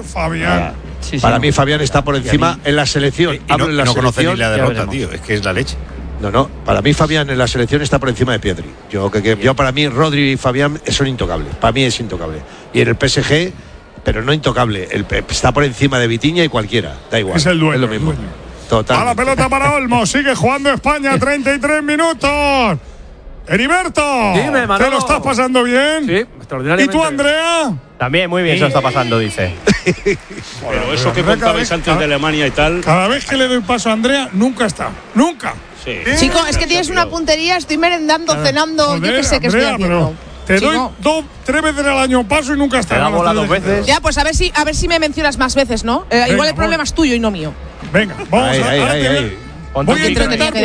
Para mí Fabián está por encima en la selección. No conoce ni la derrota, tío. Es que es la leche. No. Para mí Fabián en la selección está por encima de Pedri. Yo para mí Rodri y Fabián son intocables. Para mí es intocable. Y en el PSG, pero no intocable. Está por encima de Vitinha y cualquiera. Da igual. Es el dueño. Es lo mismo. Total. A la pelota para Olmo, sigue jugando España, 33 minutos. Heriberto, dime, Manolo. ¿te lo estás pasando bien? Sí, extraordinariamente. ¿Y tú, Andrea? También muy bien, se lo está pasando, dice. Pero eso que contabais antes de Alemania y tal. Cada vez que le doy paso a Andrea, nunca está. Nunca. Sí. Chico, es que tienes una puntería, estoy merendando, cenando, yo qué sé qué estoy haciendo. Te doy 3 veces al año paso y nunca está. Te da bola 2 veces. Ya, pues a ver si me mencionas más veces, ¿no? Igual el problema es tuyo y no mío. Venga, vamos Voy a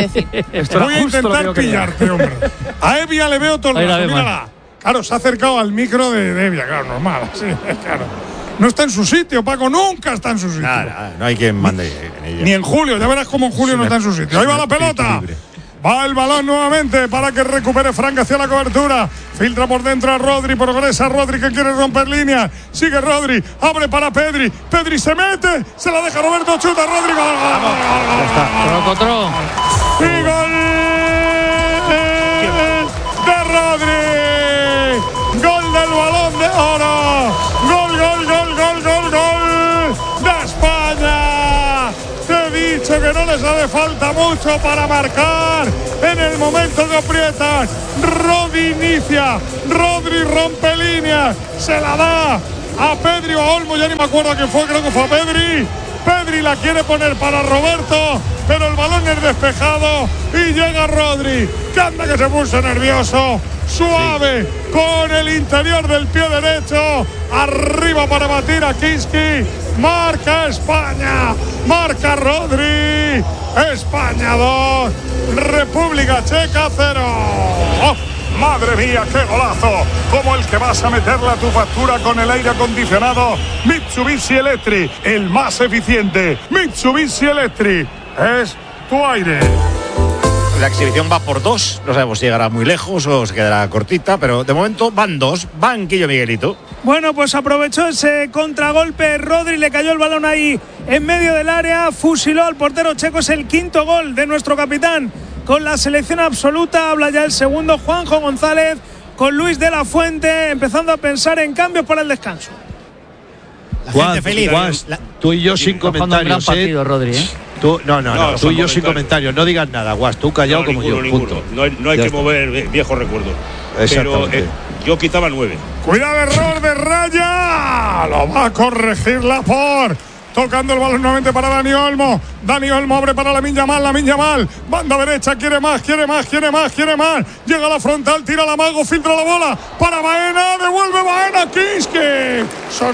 intentar pillarte, hombre. A Evia le veo todo el rato, mírala. Claro, se ha acercado al micro de Evia, claro, normal. Sí, claro. No está en su sitio, Paco, nunca está en su sitio. No hay quien mande en ella. Ni en Julio, ya verás cómo en Julio no está en su sitio. Ahí va la pelota. Libre. Va el balón nuevamente para que recupere Frank hacia la cobertura. Filtra por dentro a Rodri, progresa Rodri que quiere romper línea. Sigue Rodri, abre para Pedri. Pedri se mete, se la deja Roberto, chuta Rodri. Gol, y gol de Rodri. Gol del Balón de Oro. Gol de España. Te he dicho que no les hace falta mucho para marcar. En el momento que aprietan, Rodri inicia, Rodri rompe líneas, se la da a Pedri o a Olmo, ya ni me acuerdo a quién fue, creo que fue a Pedri. Pedri la quiere poner para Roberto, pero el balón es despejado y llega Rodri, que anda que se puso nervioso, suave, con el interior del pie derecho, arriba para batir a Kinski. Marca España, marca Rodri. España 2, República Checa 0. ¡Oh! Madre mía, qué golazo, como el que vas a meterle a tu factura con el aire acondicionado Mitsubishi Electric, el más eficiente. Mitsubishi Electric es tu aire. La exhibición va por 2, no sabemos si llegará muy lejos o se quedará cortita, pero de momento van 2, banquillo Miguelito. Bueno, pues aprovechó ese contragolpe Rodri, le cayó el balón ahí en medio del área, fusiló al portero checo, es el quinto gol de nuestro capitán con la selección absoluta. Habla ya el segundo, Juanjo González, con Luis de la Fuente, empezando a pensar en cambios para el descanso. La gente feliz. Tú y yo sin comentarios. Partido, Rodri, ¿eh? Tú y yo sin comentarios. No digas nada, Guas. Tú callado como yo. Punto. No hay que mover viejos recuerdos. Pero yo quitaba 9. Cuidado, error de Raya. Lo va a corregir Laporte. Tocando el balón nuevamente para Dani Olmo. Dani Olmo abre para Lamine Yamal. Banda derecha, quiere más. Llega a la frontal, tira la mago, filtra la bola para Baena. Devuelve Baena, Kinski. Son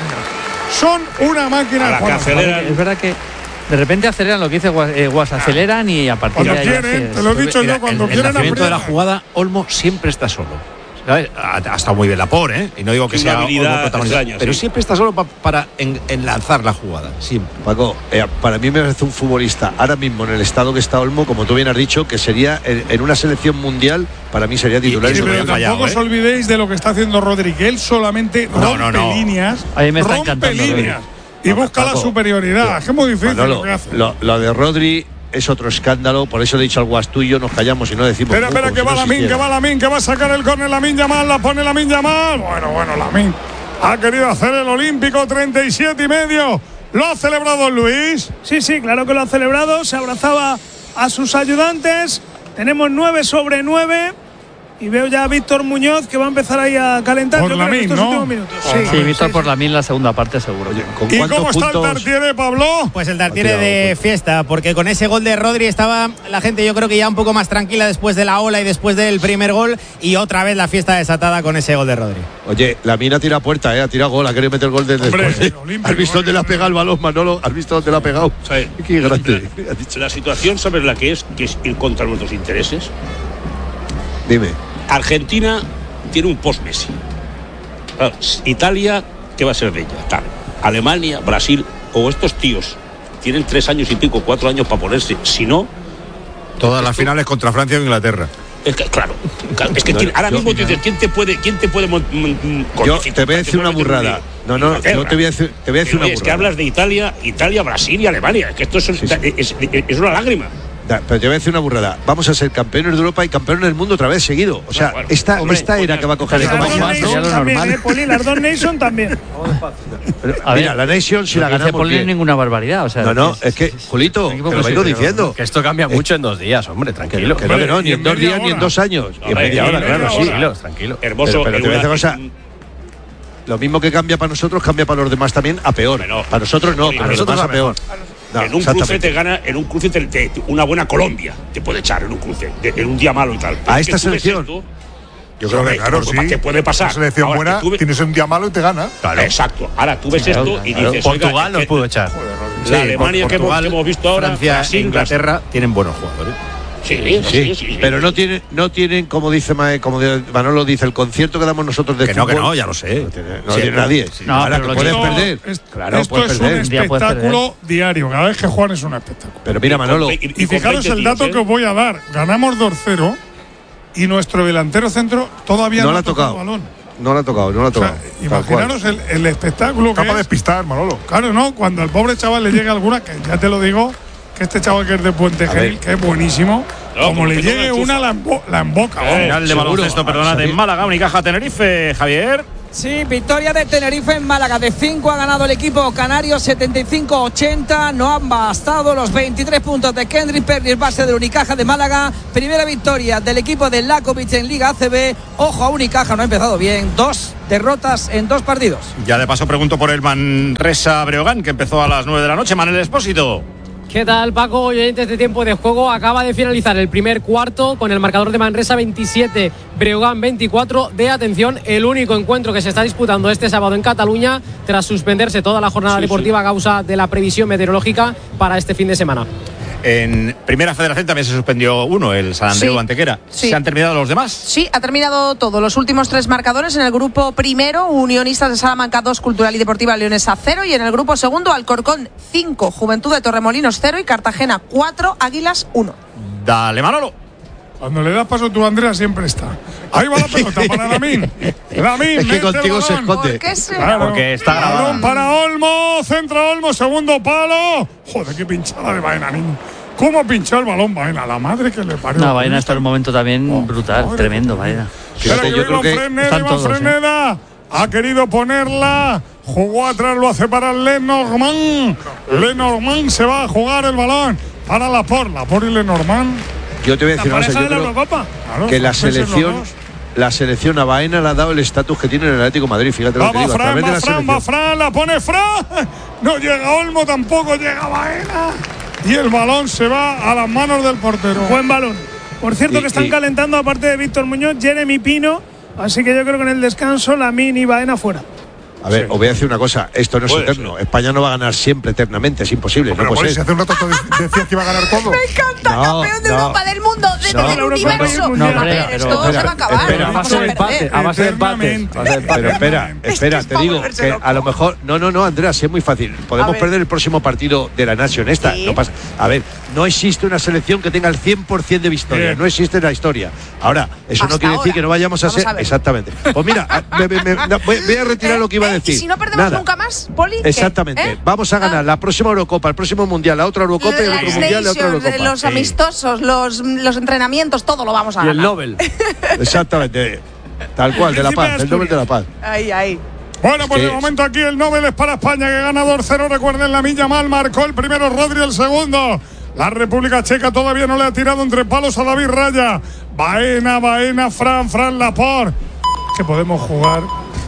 una máquina. A la que aceleran. Es verdad que de repente aceleran, lo que dice Guas, aceleran y a partir de ahí. Quieren, te lo he dicho yo, cuando quieren. En el nacimiento de la jugada, Olmo siempre está solo. Ha estado muy bien Laporte, ¿eh? Y no digo que sea habilidad protagonista, pero siempre está solo para enlazar la jugada. Siempre. Paco, para mí me parece un futbolista ahora mismo en el estado que está Olmo, como tú bien has dicho, que sería en una selección mundial, para mí sería titular. Pero tampoco os olvidéis de lo que está haciendo Rodri, que él solamente rompe líneas. Ahí me está encantando líneas y busca Paco, la superioridad. Es muy difícil lo que hace. Lo de Rodri es otro escándalo, por eso he dicho al Guas, tú y yo nos callamos y no decimos. Espera, que va Lamine, que va a sacar el córner Lamine Yamal, la pone Lamine Yamal. Bueno, Lamine ha querido hacer el olímpico, 37,5. ¿Lo ha celebrado Luis? Sí, claro que lo ha celebrado, se abrazaba a sus ayudantes. Tenemos 9/9. Y veo ya a Víctor Muñoz que va a empezar ahí a calentar por Lamine, ¿no? Sí, Víctor por Lamine la segunda parte seguro. Oye, ¿y cómo está el Tartiere, Pablo? Pues el Tartiere de fiesta, porque con ese gol de Rodri estaba la gente, yo creo que ya un poco más tranquila después de la ola y después del primer gol, y otra vez la fiesta desatada con ese gol de Rodri. Oye, Lamine ha tirado puerta, ha tirado gol, ha querido meter el gol desde después. ¿Has visto dónde le ha pegado el balón, Manolo? ¿Has visto dónde le ha pegado? Sí. Qué grande. La situación, ¿sabes la que es ir contra nuestros intereses? Dime. Argentina tiene un post-Messi. Italia, ¿qué va a ser de ella? Tal. Alemania, Brasil, o estos tíos tienen 3 años y pico, 4 años para ponerse. Si no, todas las finales contra Francia o Inglaterra. Es que, claro, es que ahora mismo tú dices, ¿quién te puede yo te voy a decir una burrada. No, yo te voy a decir una burrada. Es que hablas de Italia, Brasil y Alemania. Es que esto es una lágrima. Pero te voy a decir una burrada. Vamos a ser campeones de Europa y campeones del mundo otra vez seguido. O sea, esta era que va a coger el las dos Nations también. Mira, la Nation si la ganamos bien. Ninguna barbaridad. O sea, es que, Julito, te lo vengo diciendo. Que esto cambia mucho en 2 días, hombre, tranquilo. Que no, ni en 2 días ni en 2 años. Y en media hora, claro, sí. Tranquilo. Hermoso. Pero te voy a decir cosa. Lo mismo que cambia para nosotros, cambia para los demás también a peor. Para nosotros no, para los demás a peor. No, en un cruce te gana, una buena Colombia te puede echar en un cruce, en un día malo y tal. A esta selección. Yo creo que claro, sí. ¿Qué puede pasar? Una selección buena, tienes un día malo y te gana. Claro. Exacto. Ahora tú ves esto y dices, Portugal nos pudo echar. La Alemania que hemos visto ahora, Francia e Inglaterra tienen buenos jugadores. Sí. Pero no tienen como dice Manolo dice, el concierto que damos nosotros de fútbol. Que no, ya lo sé. No tiene nadie. Ahora que puedes perder. Esto es un espectáculo diario. Cada vez que juegan es un espectáculo. Pero mira, Manolo. Y fijaros el dato que os voy a dar. Ganamos 2-0 y nuestro delantero centro todavía no ha tocado el balón. No lo ha tocado. O sea, imaginaros el espectáculo que capaz de despistar, Manolo. Claro, ¿no? Cuando al pobre chaval le llega alguna, que ya te lo digo, que este chaval que es de Puente Genil, que es buenísimo, como le llegue una, la emboca. Final de baloncesto, perdonad, en Málaga, Unicaja Tenerife, Javier. Sí, victoria de Tenerife en Málaga. De 5 ha ganado el equipo canario, 75-80. No han bastado los 23 puntos de Kendrick Pernis, base del Unicaja de Málaga. Primera victoria del equipo de Lakovic en Liga ACB. Ojo a Unicaja, no ha empezado bien. 2 derrotas en 2 partidos. Ya de paso pregunto por el Manresa Breogán, que empezó a las 9 de la noche. Manuel Espósito. ¿Qué tal, Paco? Oyentes de tiempo de juego, acaba de finalizar el primer cuarto con el marcador de Manresa 27, Breogán 24. De atención, el único encuentro que se está disputando este sábado en Cataluña tras suspenderse toda la jornada deportiva a causa de la previsión meteorológica para este fin de semana. En Primera Federación también se suspendió uno, el San Andreu Antequera. ¿Se han terminado los demás? Sí, ha terminado todo. Los últimos 3 marcadores en el grupo primero, Unionistas de Salamanca 2, Cultural y Deportiva Leonesa 0. Y en el grupo segundo, Alcorcón 5, Juventud de Torremolinos 0 y Cartagena 4, Águilas 1. Dale, Manolo. Cuando le das paso tú, Andrea, siempre está. Ahí va la pelota para Lamín. Es que contigo se esconde. Claro. Porque está grabado. Balón para Olmo, centra Olmo, segundo palo. Joder, qué pinchada de Baena, niño. ¿Cómo ha pinchado el balón Baena? La madre que le parió. No, Baena está en un momento también brutal, tremendo, Baena. Fíjate, yo creo que Freneda ha querido ponerla. Jugó atrás, lo hace para Lenormand. Lenormand se va a jugar el balón para Laporte y Lenormand. Yo te voy a decir una cosa, yo creo que la selección a Baena le ha dado el estatus que tiene en el Atlético de Madrid. Fíjate lo que digo. Va Fran, la pone Fran. No llega Olmo, tampoco llega Baena. Y el balón se va a las manos del portero. Buen balón. Por cierto, que están calentando, aparte de Víctor Muñoz, Jeremy Pino. Así que yo creo que en el descanso Lamín y Baena fuera. A ver, os voy a decir una cosa, esto no es eterno. Ser. España no va a ganar siempre eternamente, es imposible. Pero no puede ser. Si hace un rato decías que iba a ganar todo. Me encanta, campeón de Europa, del mundo, del universo. A ver, esto se va a acabar. A base de empate. Pero espera, te digo que a lo mejor. No, Andrea, sí es muy fácil. Podemos perder el próximo partido de la Nación esta. ¿Sí? No pasa. A ver, no existe una selección que tenga el 100% de victoria. No existe en la historia. Ahora, eso no quiere decir que no vayamos a ser. Exactamente. Pues mira, voy a retirar lo que iba a decir. ¿Y si no perdemos nunca más, Poli? Exactamente. Vamos a ganar la próxima Eurocopa, el próximo Mundial, la otra Eurocopa y el otro Mundial, la otra Eurocopa. Los amistosos, los entrenamientos, todo lo vamos a ganar. Y el Nobel. Exactamente. Tal cual, de la paz, el Nobel de la paz. Ahí. Bueno, pues de momento aquí el Nobel es para España, que gana 2-0. Recuerden, la Milla Mal marcó el primero, Rodri el segundo. La República Checa todavía no le ha tirado entre palos a David Raya. Baena, Fran Laporte. Que podemos jugar.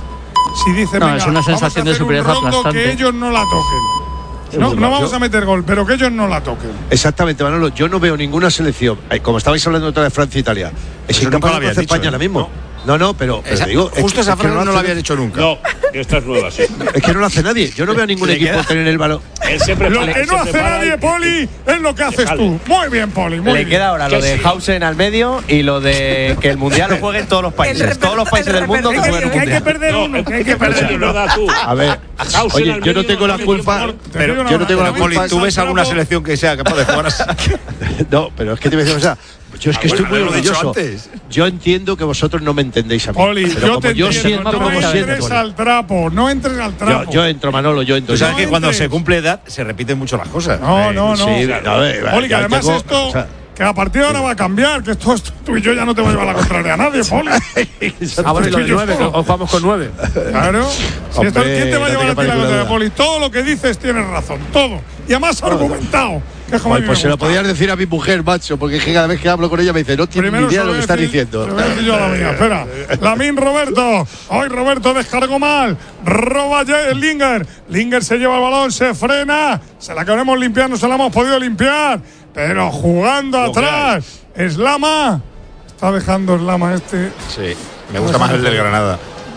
Si dicen, no, es una sensación de superioridad aplastante. Que ellos no la toquen. No vamos a meter gol, pero que ellos no la toquen. Exactamente, Manolo. Yo no veo ninguna selección, como estabais hablando otra de Francia e Italia. Es incapaz de hacer España ahora mismo. No, pero digo, justo esa frase no lo habían hecho nunca. No, esta es nueva, sí. Es que no lo hace nadie. Yo no veo a ningún equipo tener el balón. Lo que no hace nadie, Poli, es lo que haces tú. Muy bien, Poli. Le queda ahora lo de Hausen al medio y lo de que el mundial lo jueguen todos los países. Todos los países del mundo que jueguen un mundial. Hay que perder uno. Hay que perder uno. A ver, oye, yo no tengo la culpa. Pero yo no tengo la culpa. ¿Tú ves alguna selección que sea capaz de jugar así? No, pero es que te voy a decir, o sea, yo es que estoy muy orgulloso. Yo entiendo que vosotros no me entendéis a mí. Poli, yo te entiendo. Siento no entres al trapo. No entres al trapo. Yo entro, Manolo, yo entro. Tú sabes que cuando se cumple edad se repiten mucho las cosas. No. Sí, a ver, Poli, que además esto. Que a partir de ahora va a cambiar, que esto tú y yo ya no te va a llevar la contraria a nadie, Poli. Ahora lo de 9, o jugamos con 9. Claro. Si esto, ¿quién te va a llevar a ti la contraria, Poli? Todo lo que dices tienes razón, todo. Y además argumentado. Pues se lo podías decir a mi mujer, macho, porque es que cada vez que hablo con ella me dice, no tiene ni idea de lo que estás diciendo. Yo la mía, espera. Lamín Roberto. Hoy Roberto descargó mal. Roba Linger. Linger se lleva el balón, se frena. Se la queremos limpiar, no se la hemos podido limpiar. Pero jugando atrás. Slama. Está dejando Slama este. Sí, me gusta más el del Granada.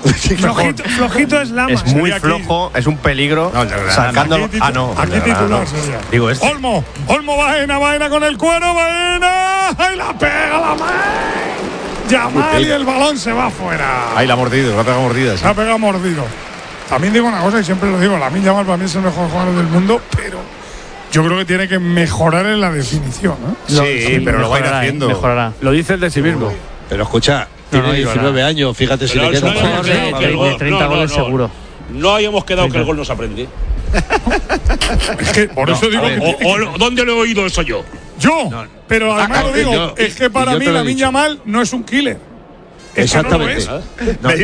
Flojito es Lama. Es muy flojo, es un peligro. Sacándolo. Aquí titular sería. Digo, Olmo Baena con el cuero, Baena. ¡Ay, la pega la mano! Yamal y el balón se va afuera. Ahí la ha mordido, la ha pegado mordida. Sí. La ha pegado mordido. También digo una cosa y siempre lo digo, Lamine Yamal para mí es el mejor jugador del mundo, pero yo creo que tiene que mejorar en la definición, ¿no? Sí, pero lo va a ir haciendo. Mejorará. Lo dice el de sí mismo. Pero escucha, tiene 19 años, fíjate si le queda un jugador de 30 goles seguro. No habíamos quedado que el gol no se aprende. Es que por eso digo que ¿dónde lo he oído eso yo? Pero además lo digo, es que para mí Lamine Yamal no es un killer. Exactamente. Me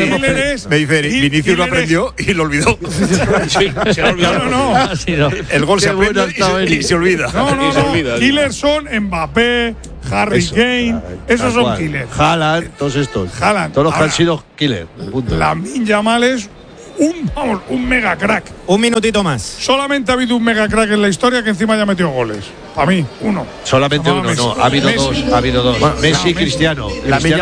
dice, Vinicius lo aprendió y lo olvidó. Sí, se lo olvidó. El gol se aprende y se olvida. No. Killers son Mbappé, Harry Kane, esos son killers. Haaland, todos estos. Todos los que han sido killers. Lamine Yamal es un mega crack. Un minutito más. Solamente ha habido un mega crack en la historia que encima ya metió goles. Para mí, uno. Solamente uno, no. Ha habido dos. Bueno, Messi y Cristiano. Cristiano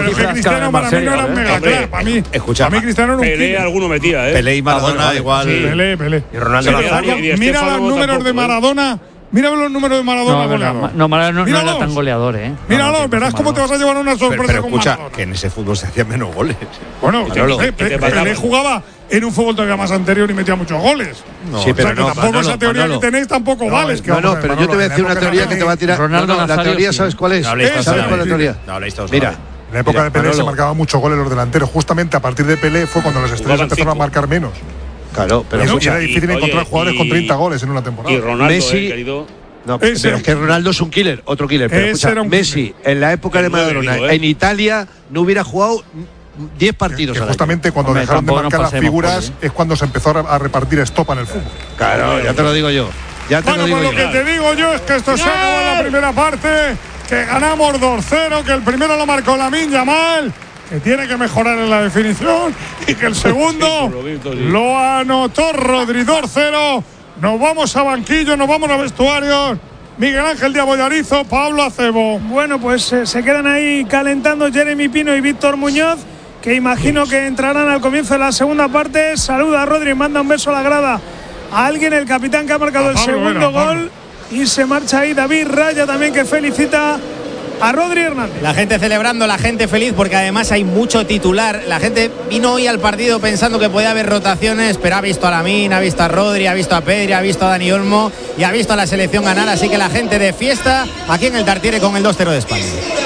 para mí no era un mega crack. Para mí Cristiano era un Pelé alguno metía, Pelé y Maradona igual. Pelé. Y Ronaldo Nazario. Mira los números de Maradona. Mira los números de Maradona goleador. No, Maradona no era tan goleador, ¿eh? Míralo, verás cómo te vas a llevar una sorpresa. Pero escucha, que en ese fútbol se hacían menos goles. Bueno, Pelé jugaba en un fútbol todavía más anterior y metía muchos goles. Sí, pero tampoco esa teoría que tenéis tampoco vale. No, pero yo te voy a decir una teoría que te va a tirar. La teoría, ¿sabes cuál es? ¿Sabes cuál es la teoría? Mira. En la época de Pelé se marcaban muchos goles los delanteros. Justamente a partir de Pelé fue cuando las estrellas empezaron a marcar menos. Claro, pero era difícil encontrar jugadores con 30 goles en una temporada. Y Ronaldo, Messi, querido. No, es que Ronaldo es un killer, otro killer. Pero escucha, Messi, en la época de Maradona, en Italia, no hubiera jugado 10 partidos. Que justamente cuando dejaron de marcar las figuras es cuando se empezó a repartir estopa en el fútbol. Claro, ya te lo digo yo. Lo que te digo yo es que esto se acabó en la primera parte, que ganamos 2-0, que el primero lo marcó Lamine Yamal, que tiene que mejorar en la definición, y que el segundo lo anotó Rodri. 2-0. Nos vamos a banquillo, nos vamos a vestuarios. Miguel Ángel de Abollarizo, Pablo Acebo. Bueno, pues se quedan ahí calentando Jeremy Pino y Víctor Muñoz, que imagino que entrarán al comienzo de la segunda parte. Saluda a Rodri, manda un beso a la grada a alguien, el capitán que ha marcado el segundo gol. Y se marcha ahí David Raya también, que felicita a Rodri Hernández. La gente celebrando, la gente feliz, porque además hay mucho titular. La gente vino hoy al partido pensando que podía haber rotaciones, pero ha visto a Lamine, ha visto a Rodri, ha visto a Pedri, ha visto a Dani Olmo y ha visto a la selección ganar. Así que la gente de fiesta aquí en el Tartiere con el 2-0 de España.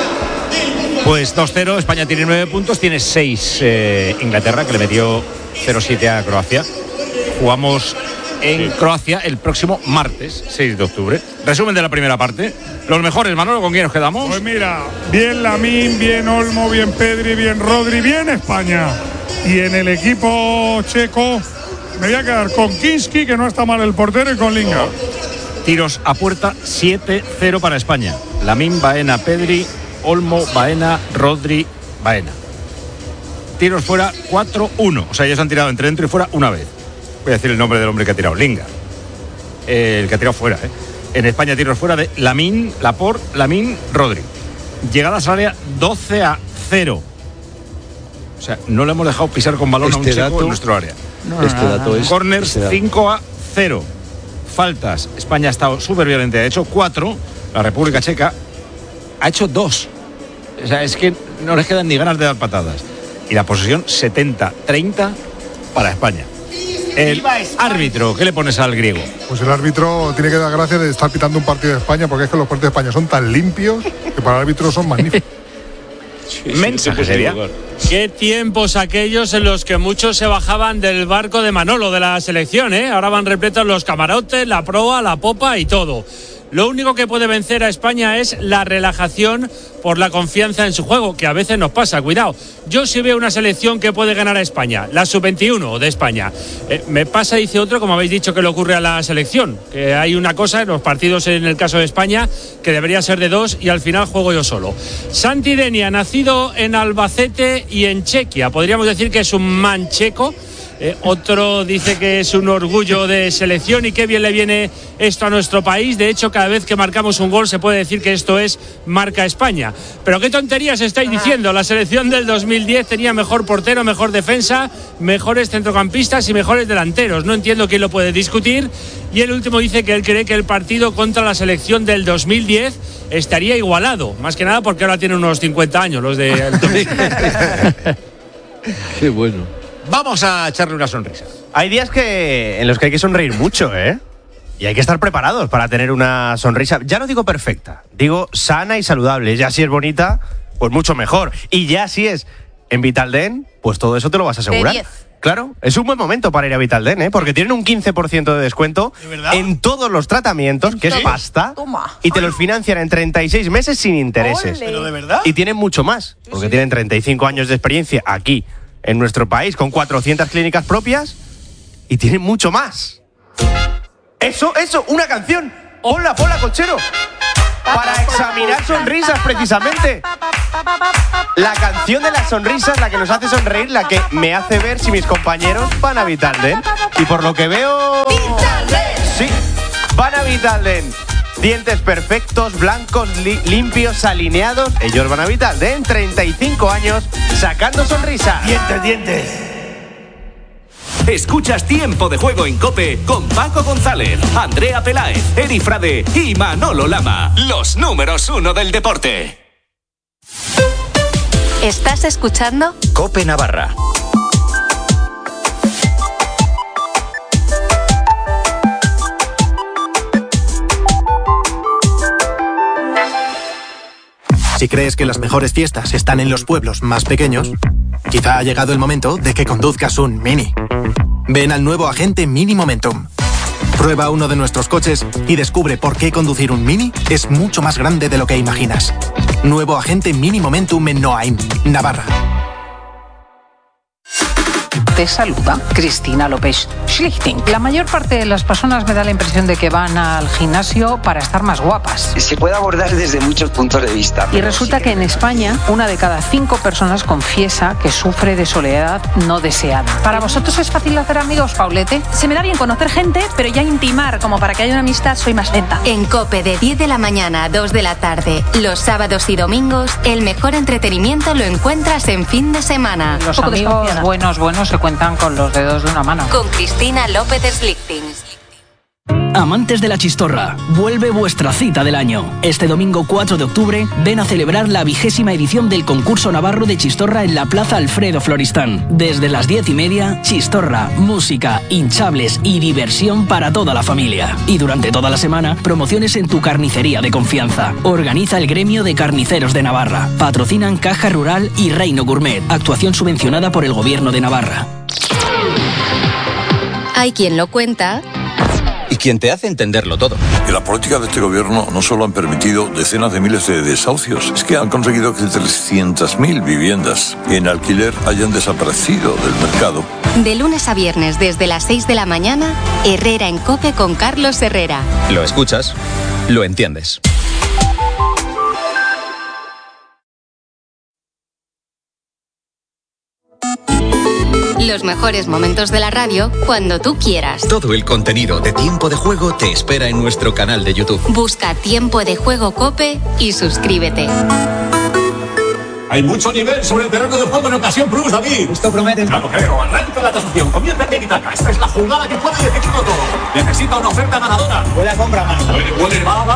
Pues 2-0, España tiene 9 puntos, tiene 6 Inglaterra, que le metió 0-7 a Croacia. Jugamos en Croacia el próximo martes, 6 de octubre. Resumen de la primera parte. Los mejores, Manolo, ¿con quién nos quedamos? Pues mira, bien Lamine, bien Olmo, bien Pedri, bien Rodri, bien España. Y en el equipo checo me voy a quedar con Kinski, que no está mal el portero, y con Lingard. Tiros a puerta, 7-0 para España. Lamine, Baena, Pedri, Olmo, Baena, Rodri, Baena. Tiros fuera, 4-1. O sea, ya se han tirado entre dentro y fuera una vez. Voy a decir el nombre del hombre que ha tirado, Lingard. El que ha tirado fuera, En España, tiros fuera de Lamine, Laporte, Lamine, Rodri. Llegadas al área, 12-0. O sea, no le hemos dejado pisar con balón a un checo en nuestro área. Dato es. Corners, 5-0. Faltas, España ha estado súper violenta, ha hecho 4. La República Checa ha hecho 2. O sea, es que no les quedan ni ganas de dar patadas. Y la posesión, 70-30 para España. El árbitro, ¿qué le pones al griego? Pues el árbitro tiene que dar gracias de estar pitando un partido de España, porque es que los partidos de España son tan limpios que para el árbitro son magníficos. Mensaje sería. Qué tiempos aquellos en los que muchos se bajaban del barco de Manolo, de la selección, Ahora van repletos los camarotes, la proa, la popa y todo. Lo único que puede vencer a España es la relajación por la confianza en su juego, que a veces nos pasa, cuidado. Yo sí veo una selección que puede ganar a España, la sub-21 de España. Me pasa, dice otro, como habéis dicho, que le ocurre a la selección, que hay una cosa en los partidos, en el caso de España, que debería ser de 2 y al final juego yo solo. Santi Denia, nacido en Albacete y en Chequia, podríamos decir que es un mancheco. Otro dice que es un orgullo de selección y qué bien le viene esto a nuestro país. De hecho, cada vez que marcamos un gol se puede decir que esto es marca España. Pero qué tonterías estáis diciendo. La selección del 2010 tenía mejor portero, mejor defensa, mejores centrocampistas y mejores delanteros. No entiendo quién lo puede discutir. Y el último dice que él cree que el partido contra la selección del 2010 estaría igualado. Más que nada porque ahora tienen unos 50 años los de... Qué bueno. Vamos a echarle una sonrisa. Hay días en los que hay que sonreír mucho, ¿eh? Y hay que estar preparados para tener una sonrisa, ya no digo perfecta, digo sana y saludable. Ya si es bonita, pues mucho mejor. Y ya si es en Vitaldent, pues todo eso te lo vas a asegurar. De 10. Claro, es un buen momento para ir a Vitaldent, ¿eh? Porque tienen un 15% de descuento en todos los tratamientos, que es pasta. Toma. Y te los financian en 36 meses sin intereses. Ole. ¿Pero de verdad? Y tienen mucho más, porque tienen 35 años de experiencia aquí, en nuestro país, con 400 clínicas propias, y tienen mucho más. Eso, una canción. Ponla, Colchero. Para examinar sonrisas, precisamente. La canción de las sonrisas, la que nos hace sonreír, la que me hace ver si mis compañeros van a Vitaldent. Y por lo que veo... ¡Vitaldent! Sí, van a Vitaldent. Dientes perfectos, blancos, limpios, alineados. Ellos van a Vitaldent, 35 años, sacando sonrisas. Dientes. Escuchas Tiempo de Juego en COPE con Paco González, Andrea Peláez, Eri Frade y Manolo Lama. Los números 1 del deporte. ¿Estás escuchando? COPE Navarra. Si crees que las mejores fiestas están en los pueblos más pequeños, quizá ha llegado el momento de que conduzcas un Mini. Ven al nuevo Agente Mini Momentum. Prueba uno de nuestros coches y descubre por qué conducir un Mini es mucho más grande de lo que imaginas. Nuevo Agente Mini Momentum en Noain, Navarra. Te saluda Cristina López Schlichting. La mayor parte de las personas me da la impresión de que van al gimnasio para estar más guapas. Se puede abordar desde muchos puntos de vista. Y resulta que en España, 1 de cada 5 personas confiesa que sufre de soledad no deseada. ¿Para vosotros es fácil hacer amigos, Paulete? Se me da bien conocer gente, pero ya intimar como para que haya una amistad soy más lenta. En COPE de 10 de la mañana a 2 de la tarde, los sábados y domingos, el mejor entretenimiento lo encuentras en fin de semana. Los amigos buenos se cuentan con los dedos de una mano. Con Cristina López Schlichting. Amantes de la chistorra, vuelve vuestra cita del año. Este domingo 4 de octubre, ven a celebrar la 20ª edición del concurso navarro de chistorra en la Plaza Alfredo Floristán. Desde las 10:30, chistorra, música, hinchables y diversión para toda la familia. Y durante toda la semana, promociones en tu carnicería de confianza. Organiza el Gremio de Carniceros de Navarra. Patrocinan Caja Rural y Reino Gourmet. Actuación subvencionada por el Gobierno de Navarra. Hay quien lo cuenta y quien te hace entenderlo todo. Y la política de este gobierno no solo han permitido decenas de miles de desahucios, es que han conseguido que 300.000 viviendas en alquiler hayan desaparecido del mercado. De lunes a viernes desde las 6 de la mañana, Herrera en COPE con Carlos Herrera. Lo escuchas, lo entiendes. Los mejores momentos de la radio cuando tú quieras. Todo el contenido de Tiempo de Juego te espera en nuestro canal de YouTube. Busca Tiempo de Juego COPE y suscríbete. Hay mucho nivel sobre el terreno de juego en ocasión Plus, David. Esto promete. Claro, creo. Arranca la tasación. Comienza Tiki-Taka. Esta es la jugada que puede decidirlo todo. Necesita una oferta ganadora. Huele a compra, más. Huele. Va.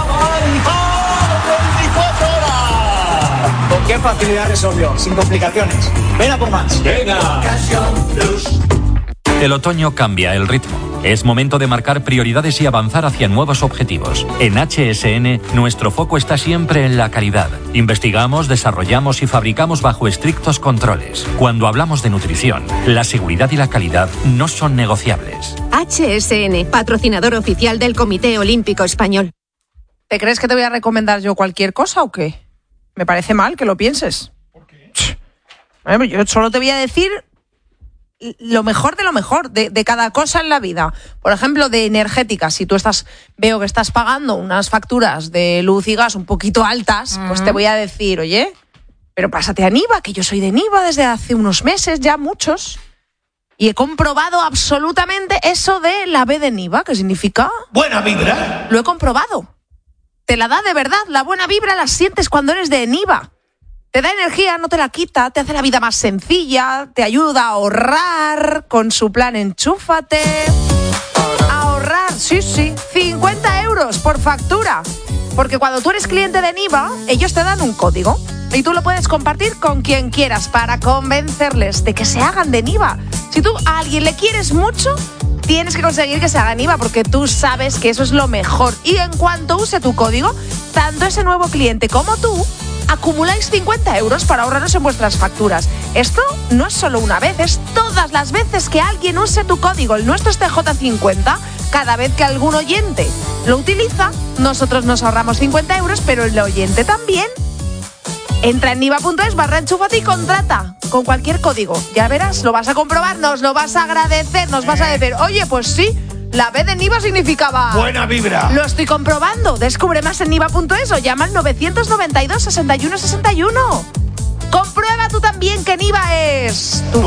24 horas. ¿Con qué facilidad resolvió? Sin complicaciones. Ven a por más. Venga. Ocasión Plus. El otoño cambia el ritmo. Es momento de marcar prioridades y avanzar hacia nuevos objetivos. En HSN, nuestro foco está siempre en la calidad. Investigamos, desarrollamos y fabricamos bajo estrictos controles. Cuando hablamos de nutrición, la seguridad y la calidad no son negociables. HSN, patrocinador oficial del Comité Olímpico Español. ¿Te crees que te voy a recomendar yo cualquier cosa o qué? Me parece mal que lo pienses. ¿Por qué? Yo solo te voy a decir lo mejor de lo mejor de cada cosa en la vida. Por ejemplo, de energética. Si tú veo que estás pagando unas facturas de luz y gas un poquito altas, pues te voy a decir, oye, pero pásate a Niva, que yo soy de Niva desde hace unos meses, ya muchos. Y he comprobado absolutamente eso de la B de Niva, que significa... Buena vibra. Lo he comprobado. Te la da de verdad, la buena vibra la sientes cuando eres de Niva. Te da energía, no te la quita, te hace la vida más sencilla, te ayuda a ahorrar con su plan Enchúfate. Ahorrar, sí, 50 euros por factura. Porque cuando tú eres cliente de Niva, ellos te dan un código y tú lo puedes compartir con quien quieras para convencerles de que se hagan de Niva. Si tú a alguien le quieres mucho, tienes que conseguir que se haga Niva porque tú sabes que eso es lo mejor. Y en cuanto use tu código, tanto ese nuevo cliente como tú acumuláis 50 euros para ahorraros en vuestras facturas. Esto no es solo una vez, es todas las veces que alguien use tu código. El nuestro es TJ50. Cada vez que algún oyente lo utiliza, nosotros nos ahorramos 50 euros, pero el oyente también. Entra en niva.es/enchúfate y contrata con cualquier código. Ya verás, lo vas a comprobar, nos lo vas a agradecer, nos vas a decir, oye, pues sí, la B de Niva significaba... Buena vibra. Lo estoy comprobando. Descubre más en niva.es o llama al 992 61 61. Comprueba tú también que Niva es...